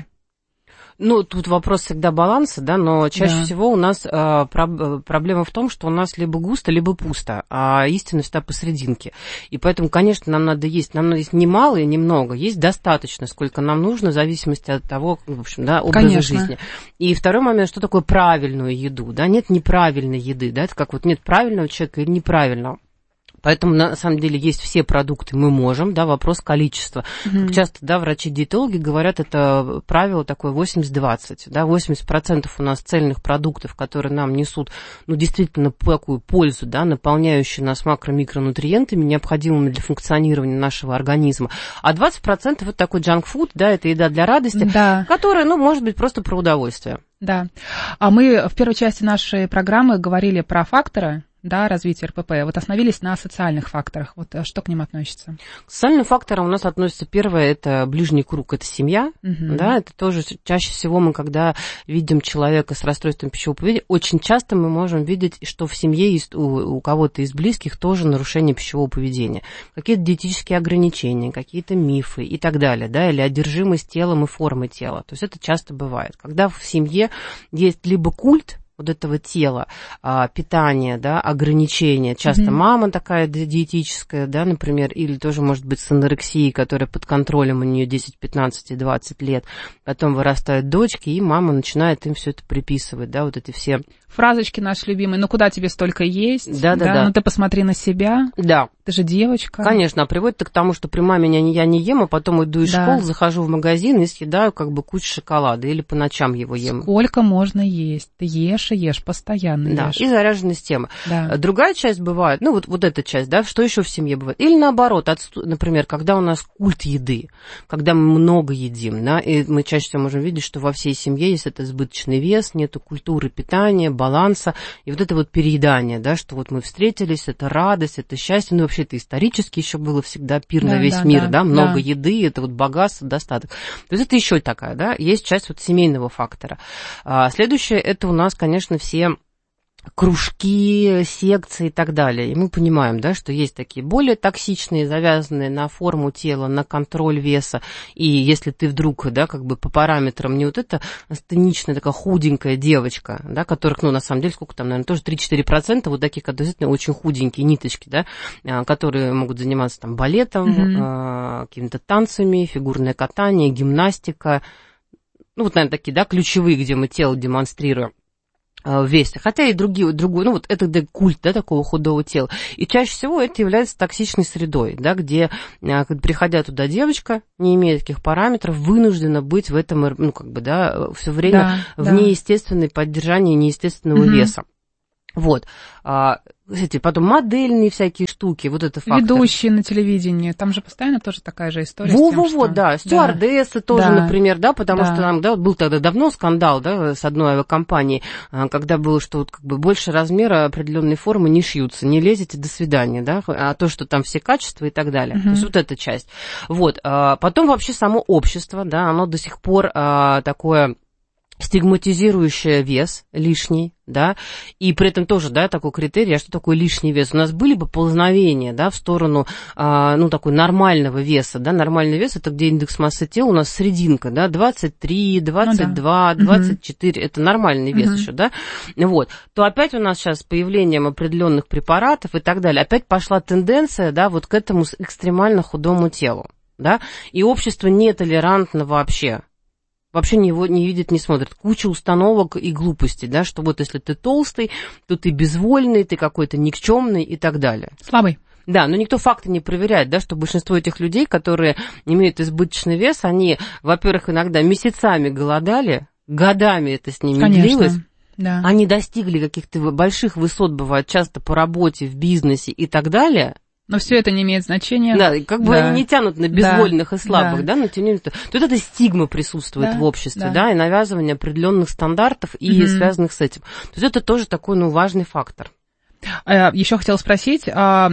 Ну, тут вопрос всегда баланса, да, но чаще всего у нас проблема в том, что у нас либо густо, либо пусто, а истина всегда посерединке. И поэтому, конечно, нам надо есть немало и немного, есть достаточно, сколько нам нужно, в зависимости от того, в общем, да, образа жизни. И второй момент, что такое правильную еду, да, нет неправильной еды, да, это как вот нет правильного человека или неправильного. Поэтому, на самом деле, есть все продукты, мы можем, да, вопрос количества. Как часто, да, врачи-диетологи говорят, это правило такое 80-20, да, 80% у нас цельных продуктов, которые нам несут, ну, действительно, такую пользу, да, наполняющую нас макро-микронутриентами, необходимыми для функционирования нашего организма, а 20% это такой джанк-фуд, да, это еда для радости, которая, ну, может быть, просто про удовольствие. Да, а мы в первой части нашей программы говорили про факторы, да, развития РПП, вот остановились на социальных факторах. Вот что к ним относится? К социальным факторам у нас относится первое, это ближний круг, это семья, да, это тоже чаще всего мы, когда видим человека с расстройством пищевого поведения, очень часто мы можем видеть, что в семье есть у кого-то из близких тоже нарушение пищевого поведения, какие-то диетические ограничения, какие-то мифы и так далее, да, или одержимость телом и формой тела. То есть это часто бывает. Когда в семье есть либо культ вот этого тела, питания, да, ограничения. Часто мама такая диетическая, да, например, или тоже может быть с анорексией, которая под контролем у нее 10, 15 и 20 лет. Потом вырастают дочки, и мама начинает им все это приписывать, да, вот эти все фразочки наши любимые. Ну, куда тебе столько есть? Да. Ну, ты посмотри на себя. Да. Ты же девочка. Конечно, а приводит это к тому, что при маме я не ем, а потом иду из школы, захожу в магазин и съедаю как бы кучу шоколада. Или по ночам его ем. Сколько можно есть? Ты ешь и ешь, постоянно ешь. Да, и заряженность темы. Да. Другая часть бывает, ну, вот эта часть, да, что еще в семье бывает? Или наоборот, например, когда у нас культ еды, когда мы много едим, да, и мы чаще всего можем видеть, что во всей семье есть этот избыточный вес, нету культуры питания, баланса, и вот это вот переедание, да, что вот мы встретились, это радость, это счастье, ну, вообще это исторически еще было всегда пир на весь мир, да, много еды, это вот богатство, достаток. То есть это еще такая, да, есть часть вот семейного фактора. Следующее, это у нас, конечно, все кружки, секции и так далее. И мы понимаем, да, что есть такие более токсичные, завязанные на форму тела, на контроль веса. И если ты вдруг, да, как бы по параметрам не вот эта астеничная такая худенькая девочка, да, которых, ну, на самом деле, сколько там, наверное, тоже 3-4% вот таких, которые действительно очень худенькие ниточки, да, которые могут заниматься там балетом, какими-то танцами, фигурное катание, гимнастика. Ну, вот, наверное, такие, да, ключевые, где мы тело демонстрируем. Весе, хотя и другой, ну вот это культ, да, такого худого тела. И чаще всего это является токсичной средой, да, где, приходя туда девочка, не имея таких параметров, вынуждена быть в этом, ну, как бы, да, все время в неестественной поддержании неестественного веса. Вот. Эти потом модельные всякие штуки, вот это фактор. Ведущие на телевидении, там же постоянно тоже такая же история. Во-во-во, да, стюардессы тоже, например, да, потому что там, да, был тогда давно скандал, да, с одной авиакомпанией, когда было, что вот как бы больше размера определенной формы не шьются, не лезете, до свидания, да, а то, что там все качества и так далее, то есть вот эта часть. Вот, потом вообще само общество, да, оно до сих пор такое стигматизирующее вес лишний, да, и при этом тоже, да, такой критерий, а что такое лишний вес? У нас были бы ползновения, да, в сторону, ну, такой нормального веса, да, нормальный вес, это где индекс массы тела у нас срединка, да, 23, 22, 24, это нормальный вес еще, да, вот, то опять у нас сейчас с появлением определенных препаратов и так далее, опять пошла тенденция, да, вот к этому экстремально худому телу, да, и общество нетолерантно вообще его не видит, не смотрит. Куча установок и глупостей, да, что вот если ты толстый, то ты безвольный, ты какой-то никчемный и так далее. Слабый. Да, но никто факты не проверяет, да, что большинство этих людей, которые имеют избыточный вес, они, во-первых, иногда месяцами голодали, годами это с ними длилось. Да. Они достигли каких-то больших высот, бывает, часто по работе, в бизнесе и так далее. Но все это не имеет значения. Да, как бы они не тянут на безвольных и слабых, да, но тем не менее, то это стигма присутствует в обществе, да, и навязывание определенных стандартов и связанных с этим. То есть это тоже такой, ну, важный фактор. Еще хотела спросить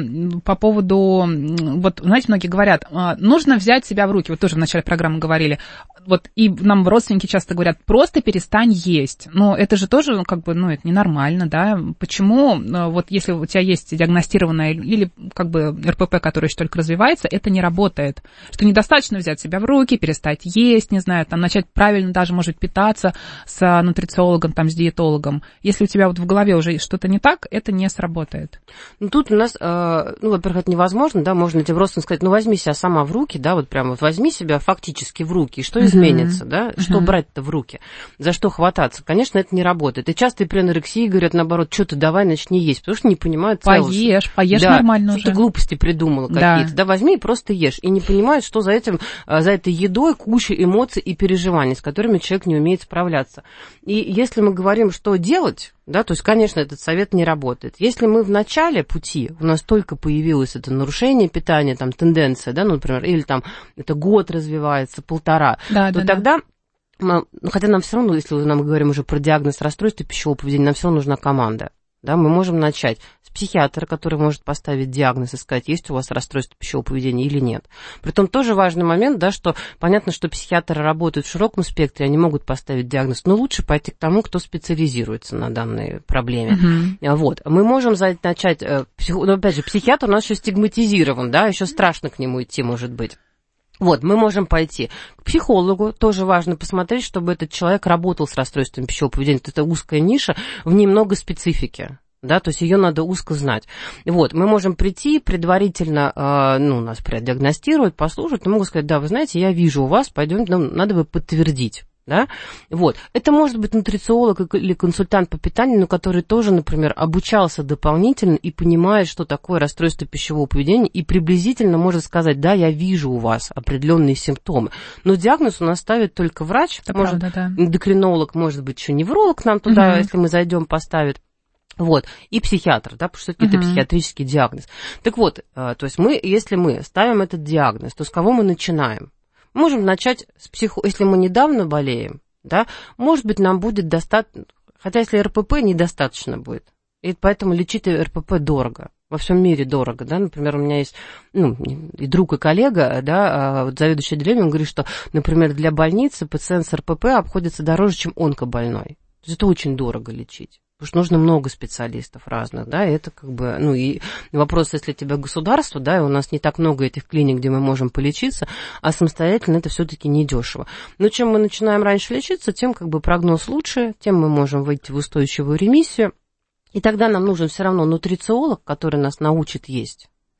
по поводу, вот, знаете, многие говорят, нужно взять себя в руки, вот тоже в начале программы говорили, вот, и нам родственники часто говорят, просто перестань есть, но это же тоже, ну, как бы, ну, это ненормально, да, почему, вот, если у тебя есть диагностированное или, как бы, РПП, который еще только развивается, это не работает, что недостаточно взять себя в руки, перестать есть, не знаю, там, начать правильно даже, может, питаться с нутрициологом, там, с диетологом, если у тебя вот в голове уже что-то не так, это не сработает. Ну, тут у нас, ну, во-первых, это невозможно, да, можно тебе просто сказать, ну, возьми себя сама в руки, да, вот прям вот возьми себя фактически в руки, и что изменится, да, что брать-то в руки, за что хвататься, конечно, это не работает. И часто и при анорексии говорят, наоборот, что ты давай начни есть, потому что не понимают поешь да, нормально уже. Ты глупости придумала какие-то, да, возьми и просто ешь, и не понимают, что за этой едой куча эмоций и переживаний, с которыми человек не умеет справляться. И если мы говорим, что делать, да, то есть, конечно, этот совет не работает. Если мы в начале пути, у нас только появилось это нарушение питания, там, тенденция, да, ну, например, или там это год развивается, 1,5, то тогда, ну, хотя нам все равно, если мы говорим уже про диагноз расстройства пищевого поведения, нам все равно нужна команда. Да, мы можем начать с психиатра, который может поставить диагноз и сказать, есть у вас расстройство пищевого поведения или нет. Притом тоже важный момент, да, что понятно, что психиатры работают в широком спектре, они могут поставить диагноз, но лучше пойти к тому, кто специализируется на данной проблеме. Вот. Мы можем начать, но опять же, психиатр у нас еще стигматизирован, да, еще страшно к нему идти, может быть. Вот, мы можем пойти к психологу, тоже важно посмотреть, чтобы этот человек работал с расстройством пищевого поведения. Это узкая ниша, в ней много специфики, да, то есть ее надо узко знать. Вот, мы можем прийти предварительно, ну, нас продиагностировать, послушать, но могу сказать, да, вы знаете, я вижу у вас, пойдем, нам надо бы подтвердить. Да? Вот. Это может быть нутрициолог или консультант по питанию, но который тоже, например, обучался дополнительно и понимает, что такое расстройство пищевого поведения, и приблизительно может сказать, да, я вижу у вас определенные симптомы. Но диагноз у нас ставит только врач, это может, правда, да. Эндокринолог, может быть, еще невролог нам туда, если мы зайдем, поставит. Вот, и психиатр, да, потому что это психиатрический диагноз. Так вот, то есть если мы ставим этот диагноз, то с кого мы начинаем? Можем начать с если мы недавно болеем, да, может быть, нам будет достаточно, хотя если РПП недостаточно будет, и поэтому лечить РПП дорого, во всем мире дорого, да, например, у меня есть, ну, и друг, и коллега, да, вот заведующий отделением, он говорит, что, например, для больницы пациент с РПП обходится дороже, чем онкобольной, то есть это очень дорого лечить. Потому что нужно много специалистов разных, да, и это как бы, ну, и вопрос, если тебя государство, да, и у нас не так много этих клиник, где мы можем полечиться, а самостоятельно это все-таки недешево. Но чем мы начинаем раньше лечиться, тем как бы прогноз лучше, тем мы можем выйти в устойчивую ремиссию, и тогда нам нужен все равно нутрициолог, который нас научит есть.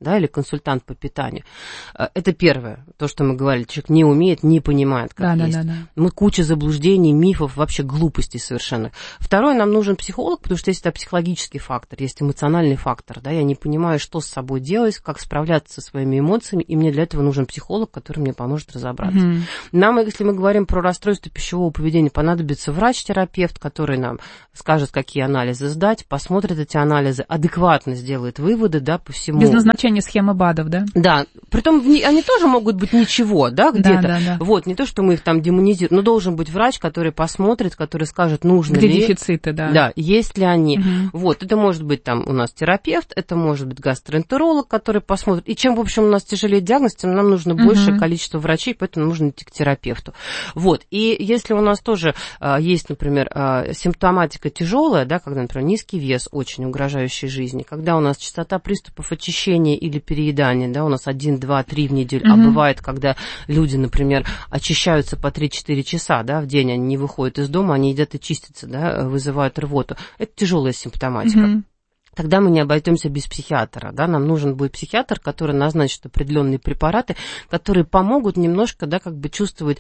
да, или консультант по питанию. Это первое, то, что мы говорили, человек не умеет, не понимает, как есть. Да. Мы куча заблуждений, мифов, вообще глупостей совершенно. Второе, нам нужен психолог, потому что есть это психологический фактор, есть эмоциональный фактор, да, я не понимаю, что с собой делать, как справляться со своими эмоциями, и мне для этого нужен психолог, который мне поможет разобраться. Нам, если мы говорим про расстройство пищевого поведения, понадобится врач-терапевт, который нам скажет, какие анализы сдать, посмотрит эти анализы, адекватно сделает выводы, да, по всему. Без назначения схемы БАДов, да? Да, притом они тоже могут быть ничего, да, где-то. Да. Вот, не то, что мы их там демонизируем, но должен быть врач, который посмотрит, который скажет, нужно где ли... Где дефициты, да. Да, есть ли они. Вот, это может быть там у нас терапевт, это может быть гастроэнтеролог, который посмотрит. И чем, в общем, у нас тяжелее диагноз, тем нам нужно большее количество врачей, поэтому нужно идти к терапевту. Вот, и если у нас тоже есть, например, симптоматика тяжелая, да, когда, например, низкий вес, очень угрожающий жизни, когда у нас частота приступов очищения или переедания, да, у нас 1, 2, 3 в неделю, а бывает, когда люди, например, очищаются по 3-4 часа, да, в день, они не выходят из дома, они едят и чистятся, да, вызывают рвоту. Это тяжелая симптоматика. Тогда мы не обойдемся без психиатра, да, нам нужен будет психиатр, который назначит определенные препараты, которые помогут немножко, да, как бы чувствовать,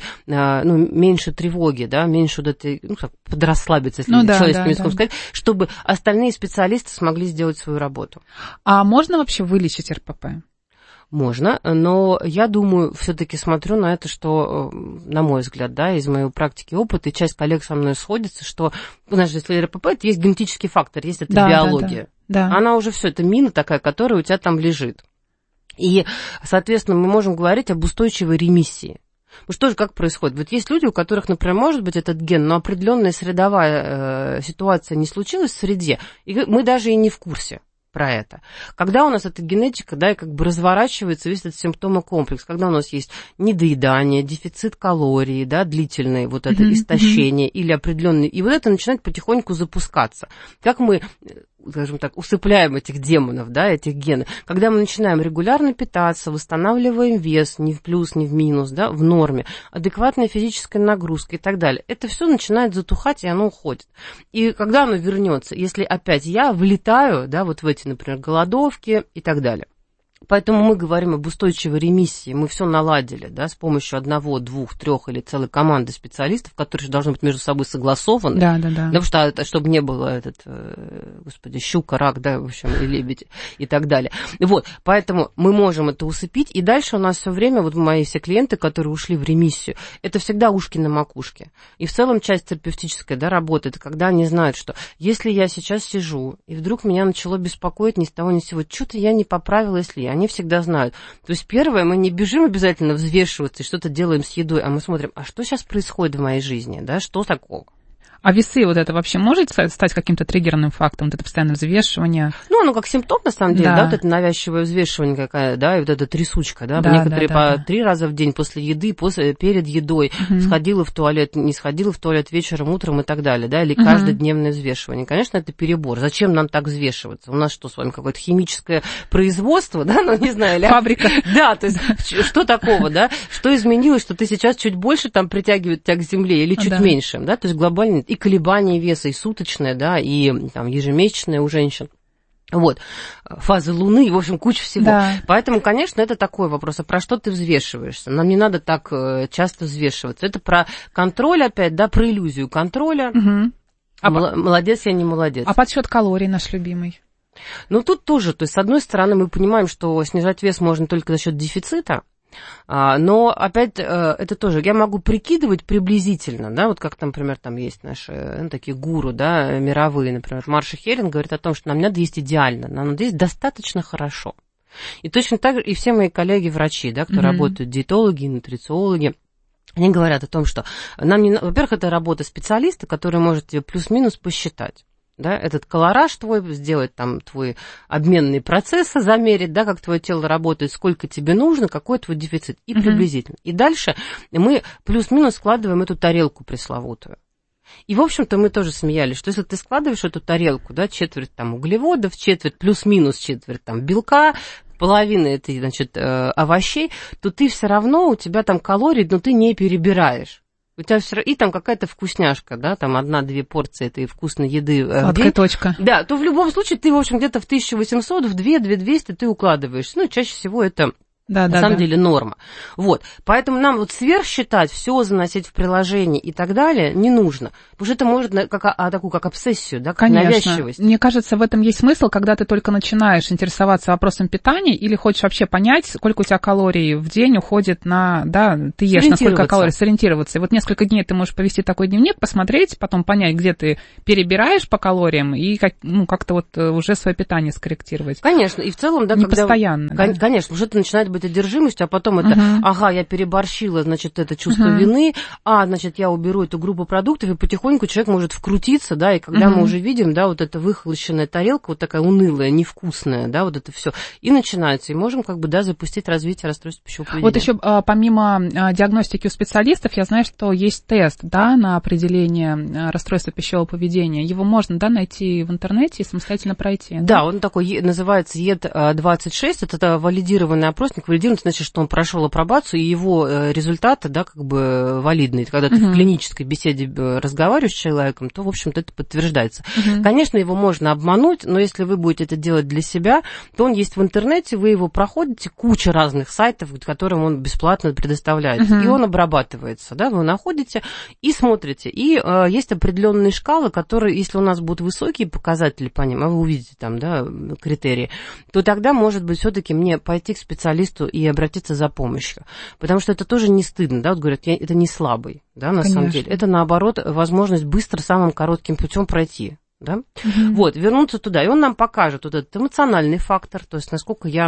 меньше тревоги, да, меньше вот этой, подрасслабиться, если человеческим языком сказать, чтобы остальные специалисты смогли сделать свою работу. А можно вообще вылечить РПП? Можно, но я думаю, все-таки смотрю на это, что, на мой взгляд, да, из моей практики опыта, и часть коллег со мной сходится, что, знаешь, если РПП, это есть генетический фактор, есть это биология. Да. Она уже все, это мина такая, которая у тебя там лежит. И, соответственно, мы можем говорить об устойчивой ремиссии. Потому что тоже как происходит? Вот есть люди, у которых, например, может быть этот ген, но определенная средовая ситуация не случилась в среде, и мы даже и не в курсе про это. Когда у нас эта генетика, да, и как бы разворачивается весь этот симптомокомплекс, когда у нас есть недоедание, дефицит калорий, да, длительное вот это истощение или определенный, и вот это начинает потихоньку запускаться. Как мы, скажем так, усыпляем этих демонов, да, этих генов? Когда мы начинаем регулярно питаться, восстанавливаем вес, не в плюс, не в минус, да, в норме, адекватная физическая нагрузка и так далее, это все начинает затухать, и оно уходит. И когда оно вернется, если опять я влетаю, да, вот в эти, например, голодовки и так далее. Поэтому мы говорим об устойчивой ремиссии. Мы все наладили, да, с помощью 1, 2, 3 или целой команды специалистов, которые должны быть между собой согласованы. Да. Потому что, чтобы не было щука, рак, да, в общем, и лебедь и так далее. Вот, поэтому мы можем это усыпить. И дальше у нас все время, вот мои все клиенты, которые ушли в ремиссию, это всегда ушки на макушке. И в целом часть терапевтическая, да, работы, это когда они знают, что если я сейчас сижу, и вдруг меня начало беспокоить ни с того ни с сего, что-то я не поправила, если они всегда знают. То есть первое, мы не бежим обязательно взвешиваться и что-то делаем с едой, а мы смотрим, а что сейчас происходит в моей жизни, да, что такого? А весы вот это вообще может стать каким-то триггерным фактом, вот это постоянное взвешивание? Оно как симптом, на самом деле, да, вот это навязчивое взвешивание какая, да, и вот эта трясучка, да, некоторые по 3 раза в день после еды, перед едой, сходила в туалет, не сходила в туалет вечером, утром и так далее, да, или каждодневное взвешивание. Конечно, это перебор. Зачем нам так взвешиваться? У нас что с вами, какое-то химическое производство, да, не знаю, фабрика. Да, то есть что такого, да, что изменилось, что ты сейчас чуть больше там притягивает тебя к земле или чуть меньше, да, то есть глобально и колебания веса, и суточное, да, и там ежемесячное у женщин. Вот, фазы Луны, в общем, куча всего. Да. Поэтому, конечно, это такой вопрос, а про что ты взвешиваешься? Нам не надо так часто взвешиваться. Это про контроль опять, да, про иллюзию контроля. Молодец, я не молодец. А подсчет калорий наш любимый? Тут тоже, то есть, с одной стороны, мы понимаем, что снижать вес можно только за счет дефицита, но опять это тоже, я могу прикидывать приблизительно, да, вот как, например, там есть наши такие гуру, да, мировые, например, Марша Херинг говорит о том, что нам не надо есть идеально, нам надо есть достаточно хорошо. И точно так же и все мои коллеги-врачи, да, кто работают, диетологи, нутрициологи, они говорят о том, что нам не, во-первых, это работа специалиста, который может тебе плюс-минус посчитать. Да, этот колораж твой, сделать там твои обменные процессы, замерить, да, как твое тело работает, сколько тебе нужно, какой твой дефицит, и приблизительно. И дальше мы плюс-минус складываем эту тарелку пресловутую. И, в общем-то, мы тоже смеялись, что если ты складываешь эту тарелку, да, четверть там углеводов, четверть плюс-минус четверть там белка, половина этой, значит, овощей, то ты все равно, у тебя там калорий, но ты не перебираешь. У тебя все и там какая-то вкусняшка, да, там 1-2 порции этой вкусной еды в день. Точка. Да, то в любом случае ты, в общем, где-то в 1800, в 2-200 ты укладываешься. Ну, чаще всего это... на самом деле норма. Вот. Поэтому нам вот сверхсчитать, все заносить в приложение и так далее не нужно. Потому что это может такую как обсессию, да, как навязчивость. Мне кажется, в этом есть смысл, когда ты только начинаешь интересоваться вопросом питания или хочешь вообще понять, сколько у тебя калорий в день уходит на, да, ты ешь, на сколько калорий, сориентироваться. И вот несколько дней ты можешь повести такой дневник, посмотреть, потом понять, где ты перебираешь по калориям и как-то вот уже свое питание скорректировать. Конечно, и в целом, да, не постоянно. Да? Конечно, уже это начинает быть одержимостью, а потом это, я переборщила, значит, это чувство вины, значит, я уберу эту группу продуктов, и потихоньку человек может вкрутиться, да, и когда мы уже видим, да, вот эта выхолощенная тарелка, вот такая унылая, невкусная, да, вот это все, и начинается, и можем как бы, да, запустить развитие расстройства пищевого поведения. Вот еще помимо диагностики у специалистов, я знаю, что есть тест, да, на определение расстройства пищевого поведения. Его можно, да, найти в интернете и самостоятельно пройти. Да, он такой, называется ЕД-26, это валидированный опросник. Валидирован, значит, что он прошел апробацию, и его результаты, да, как бы валидные. Когда ты в клинической беседе разговариваешь с человеком, то, в общем-то, это подтверждается. Конечно, его можно обмануть, но если вы будете это делать для себя, то он есть в интернете, вы его проходите, куча разных сайтов, которым он бесплатно предоставляет, и он обрабатывается, да, вы находите и смотрите. И есть определенные шкалы, которые, если у нас будут высокие показатели по ним, а вы увидите там, да, критерии, то тогда, может быть, все-таки мне пойти к специалисту и обратиться за помощью. Потому что это тоже не стыдно, да, вот говорят, это не слабый, да, на самом деле. Это, наоборот, возможность быстро, самым коротким путем пройти, да. Вот, вернуться туда, и он нам покажет вот этот эмоциональный фактор, то есть насколько я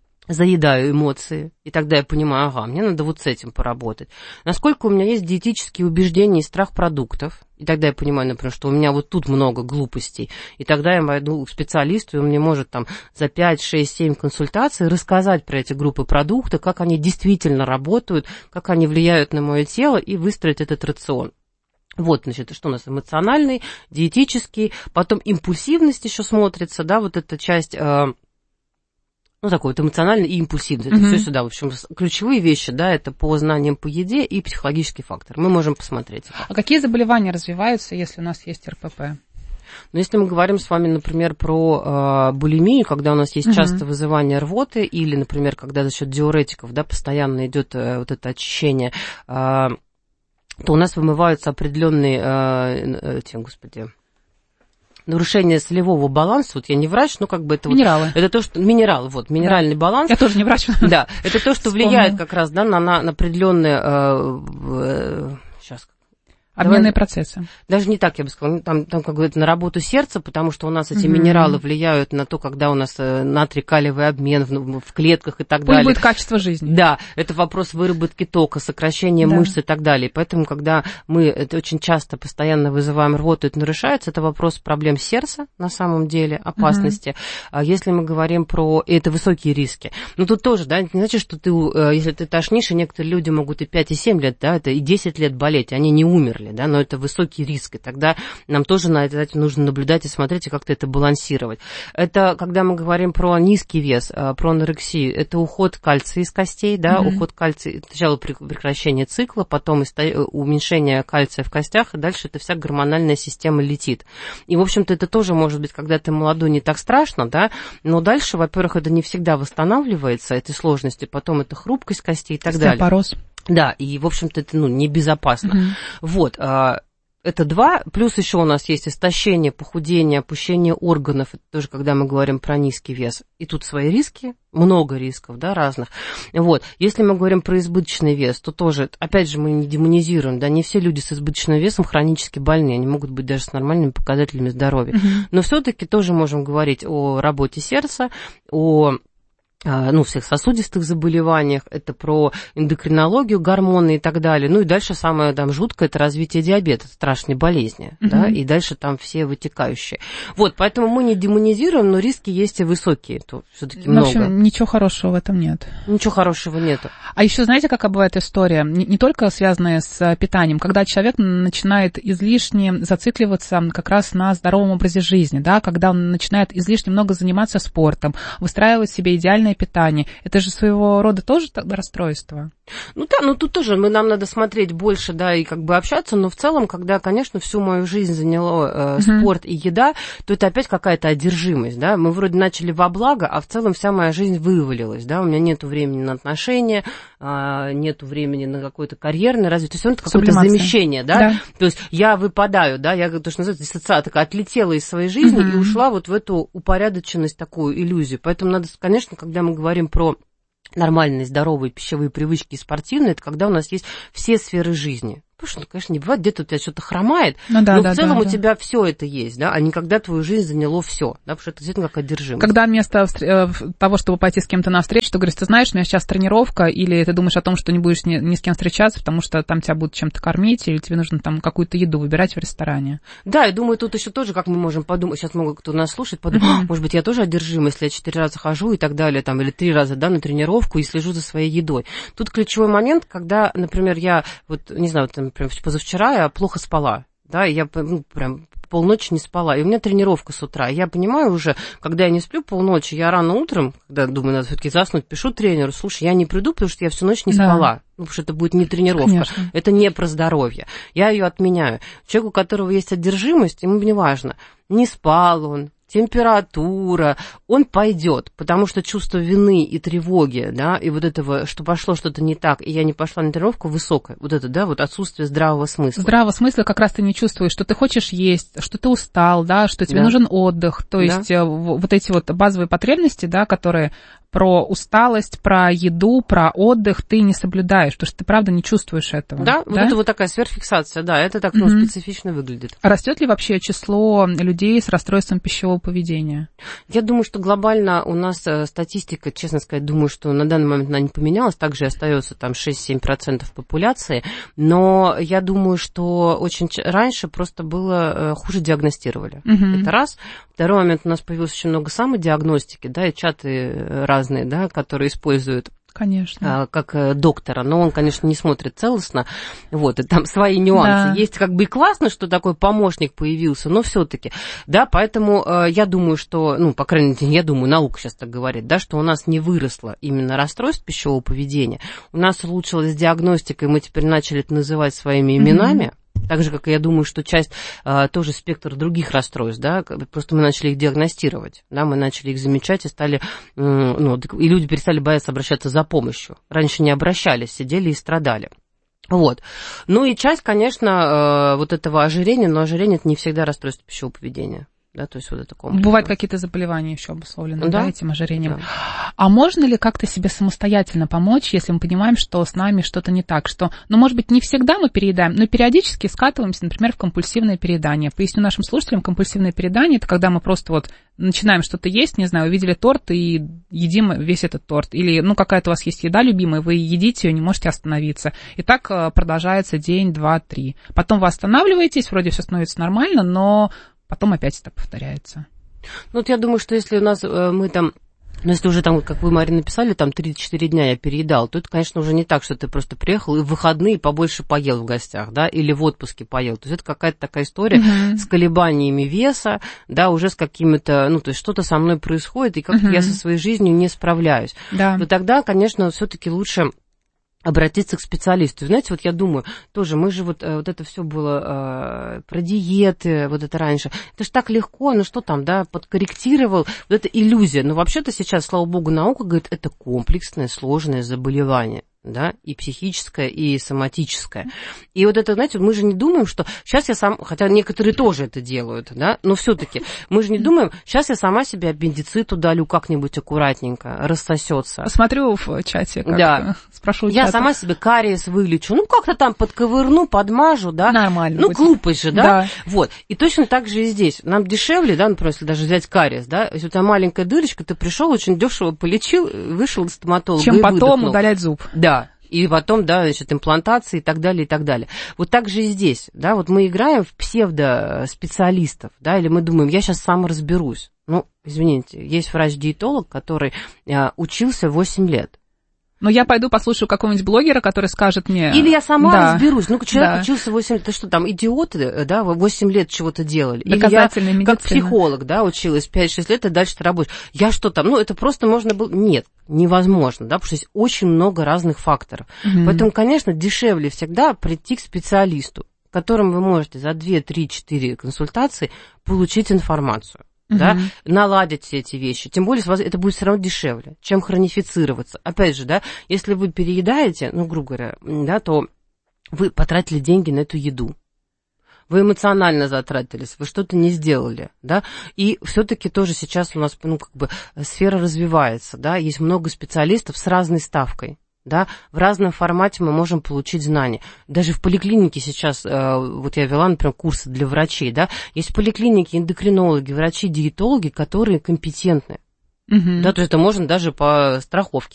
заедаю эмоции, и тогда я понимаю, мне надо вот с этим поработать. Насколько у меня есть диетические убеждения и страх продуктов, и тогда я понимаю, например, что у меня вот тут много глупостей, и тогда я пойду к специалисту, и он мне может там за 5, 6, 7 консультаций рассказать про эти группы продуктов, как они действительно работают, как они влияют на мое тело, и выстроить этот рацион. Вот, значит, что у нас эмоциональный, диетический, потом импульсивность еще смотрится, да, вот эта часть... такой вот эмоциональный и импульсивный. Это все сюда, в общем, ключевые вещи, да, это по знаниям по еде и психологический фактор. Мы можем посмотреть. А какие заболевания развиваются, если у нас есть РПП? Ну, если мы говорим с вами, например, про булимию, когда у нас есть частое вызывание рвоты, или, например, когда за счет диуретиков, да, постоянно идет вот это очищение, то у нас вымываются определенные, нарушение солевого баланса, вот я не врач, но как бы это минералы. Вот, это то, что минералы, вот, минеральный баланс. Я тоже не врач. Да, это то, что влияет как раз, да, на определенные, обменные процессы. Даже не так, я бы сказала, там как говорится, на работу сердца, потому что у нас эти минералы влияют на то, когда у нас натрий-калиевый обмен в клетках и так далее. Будет качество жизни. Да, это вопрос выработки тока, сокращения мышц и так далее. Поэтому, когда мы это очень часто, постоянно вызываем рвоту, это нарушается, это вопрос проблем сердца, на самом деле, опасности. А если мы говорим про... Это высокие риски. Но тут тоже, да, не значит, что ты, если ты тошнишь, и некоторые люди могут и 5, и 7 лет, да, это и 10 лет болеть, они не умерли. Да, но это высокий риск, и тогда нам тоже на это нужно наблюдать и смотреть, и как-то это балансировать. Это когда мы говорим про низкий вес, про анорексию, это уход кальция из костей, да, уход кальция, сначала прекращение цикла, потом уменьшение кальция в костях, и дальше эта вся гормональная система летит. И, в общем-то, это тоже может быть, когда ты молодой, не так страшно, да, но дальше, во-первых, это не всегда восстанавливается, эти сложности, потом это хрупкость костей и так далее. Остеопороз. Да, и, в общем-то, это, небезопасно. Вот, это 2, плюс еще у нас есть истощение, похудение, опущение органов, это тоже, когда мы говорим про низкий вес. И тут свои риски, много рисков, да, разных. Вот, если мы говорим про избыточный вес, то тоже, опять же, мы не демонизируем, да, не все люди с избыточным весом хронически больны, они могут быть даже с нормальными показателями здоровья. Но все-таки тоже можем говорить о работе сердца, о всех сосудистых заболеваниях, это про эндокринологию, гормоны и так далее. Ну и дальше самое там жуткое, это развитие диабета, страшной болезни, да, и дальше там все вытекающие. Вот, поэтому мы не демонизируем, но риски есть и высокие, то все-таки много. В общем, ничего хорошего в этом нет. Ничего хорошего нету. А еще знаете, какая бывает история? Не только связанная с питанием, когда человек начинает излишне зацикливаться как раз на здоровом образе жизни, да, когда он начинает излишне много заниматься спортом, выстраивать себе идеальное правильное питание. Это же своего рода тоже расстройство. Ну да, но тут тоже нам надо смотреть больше, да, и как бы общаться, но в целом, когда, конечно, всю мою жизнь заняло спорт и еда, то это опять какая-то одержимость, да, мы вроде начали во благо, а в целом вся моя жизнь вывалилась, да, у меня нету времени на отношения, нету времени на какое-то карьерное развитие, то есть это какое-то замещение, да, то есть я выпадаю, да, я, то, что называется, диссоциация, такая, отлетела из своей жизни и ушла вот в эту упорядоченность, такую иллюзию, поэтому надо, конечно, когда мы говорим про нормальные, здоровые пищевые привычки и спортивные, это когда у нас есть все сферы жизни. Потому что, конечно, не бывает, где-то у тебя что-то хромает, но в целом у тебя все это есть, да, а не когда твою жизнь заняло все, да, потому что это действительно как одержимость. Когда вместо того, чтобы пойти с кем-то навстречу, ты говоришь, ты знаешь, у меня сейчас тренировка, или ты думаешь о том, что не будешь ни с кем встречаться, потому что там тебя будут чем-то кормить, или тебе нужно там какую-то еду выбирать в ресторане. Да, я думаю, тут еще тоже, как мы можем подумать, сейчас много кто нас слушает, подумать, может быть, я тоже одержима, если я 4 раза хожу и так далее, там, или 3 раза, да, на тренировку и слежу за своей едой. Тут ключевой момент, когда, например, я, вот, не знаю, вот, например, позавчера я плохо спала, да, я прям полночи не спала, и у меня тренировка с утра. Я понимаю уже, когда я не сплю полночи, я рано утром, когда думаю, надо все-таки заснуть, пишу тренеру, слушай, я не приду, потому что я всю ночь не спала. Ну, потому что это будет не тренировка, конечно. Это не про здоровье. Я ее отменяю. Человеку, у которого есть одержимость, ему не важно, не спал он, температура, он пойдет, потому что чувство вины и тревоги, да, и вот этого, что пошло что-то не так, и я не пошла на тренировку, высокое. Вот это, да, вот отсутствие здравого смысла. Здравого смысла как раз ты не чувствуешь, что ты хочешь есть, что ты устал, да, что тебе нужен отдых. То есть вот эти вот базовые потребности, да, которые про усталость, про еду, про отдых ты не соблюдаешь, потому что ты, правда, не чувствуешь этого. Да, вот это вот такая сверхфиксация, да, это так специфично выглядит. Растет ли вообще число людей с расстройством пищевого поведения? Я думаю, что глобально у нас статистика, честно сказать, думаю, что на данный момент она не поменялась, также остается там 6-7% популяции, но я думаю, что очень раньше просто было хуже диагностировали. Это раз. Второй момент, у нас появилось очень много самодиагностики, да, и чаты разные, да, которые используют конечно. Как доктора, но он, конечно, не смотрит целостно, вот, и там свои нюансы. Да. Есть как бы и классно, что такой помощник появился, но все-таки, да, поэтому я думаю, что, ну, по крайней мере, я думаю, наука сейчас так говорит, да, что у нас не выросло именно расстройство пищевого поведения, у нас улучшилась диагностика, и мы теперь начали это называть своими именами. Так же, как и я думаю, что часть тоже спектр других расстройств, да, просто мы начали их диагностировать, да, мы начали их замечать и стали, ну, и люди перестали бояться обращаться за помощью. Раньше не обращались, сидели и страдали. Вот. Ну и часть, конечно, вот этого ожирения, но ожирение – это не всегда расстройство пищевого поведения. Да, то есть вот это комплекс. Бывают какие-то заболевания еще обусловлены, да, этим ожирением. Да. А можно ли как-то себе самостоятельно помочь, если мы понимаем, что с нами что-то не так? Что, ну, может быть, не всегда мы переедаем, но периодически скатываемся, например, в компульсивное переедание. Поясню нашим слушателям, компульсивное переедание – это когда мы просто вот начинаем что-то есть, не знаю, увидели торт и едим весь этот торт. Или, ну, какая-то у вас есть еда любимая, вы едите ее, не можете остановиться. И так продолжается день, два, три. Потом вы останавливаетесь, вроде все становится нормально, но потом опять это повторяется. Ну, вот я думаю, что если у нас мы там, ну, если уже там, как вы, Марина, написали, там 3-4 дня я переедал, то это, конечно, уже не так, что ты просто приехал и в выходные побольше поел в гостях, да, или в отпуске поел. То есть это какая-то такая история с колебаниями веса, да, уже с какими-то, ну, то есть что-то со мной происходит, и как-то я со своей жизнью не справляюсь. Да. То тогда, конечно, все-таки лучше обратиться к специалисту. Знаете, вот я думаю, тоже мы же вот это все было про диеты, вот это раньше. Это ж так легко, ну что там, да, подкорректировал. Вот это иллюзия. Но вообще-то сейчас, слава богу, наука говорит, это комплексное, сложное заболевание. Да, и психическое, и соматическое. И вот это, знаете, мы же не думаем, что сейчас я сам, хотя некоторые тоже это делают, да, но все-таки мы же не думаем, сейчас я сама себе аппендицит удалю как-нибудь аккуратненько, рассосется. Посмотрю в чате, как спрошу я сама себе кариес вылечу, ну как-то там подковырну, подмажу, да. Нормально. Ну глупость же, да. Вот. И точно так же и здесь. Нам дешевле, да, например, если даже взять кариес, да, если у тебя маленькая дырочка, ты пришел, очень дешево полечил, вышел из стоматолога, чем потом удалять зуб. Да. И потом, да, значит, имплантации и так далее, и так далее. Вот так же и здесь, да, вот мы играем в псевдоспециалистов, да, или мы думаем, я сейчас сам разберусь. Ну, извините, есть врач-диетолог, который учился 8 лет. Но я пойду послушаю какого-нибудь блогера, который скажет мне... Или я сама разберусь. Ну, человек Да. учился 8 лет, ты что там, идиоты, да, 8 лет чего-то делали. Или я, Доказательная медицина. как психолог, да, училась 5-6 лет, и дальше ты работаешь. Я что там, ну, это просто можно было... Нет, невозможно, да, потому что есть очень много разных факторов. Поэтому, конечно, дешевле всегда прийти к специалисту, которым вы можете за 2, 3, 4 консультации получить информацию. Да, наладить все эти вещи. Тем более, это будет все равно дешевле, чем хронифицироваться. Опять же, да, если вы переедаете, ну, грубо говоря, да, то вы потратили деньги на эту еду. Вы эмоционально затратились, вы что-то не сделали, да, и все-таки тоже сейчас у нас, ну, как бы сфера развивается, да, есть много специалистов с разной ставкой. Да, в разном формате мы можем получить знания. Даже в поликлинике сейчас, вот я вела, например, курсы для врачей, да, есть поликлиники, эндокринологи, врачи, диетологи, которые компетентны. Да, то есть это можно даже по страховке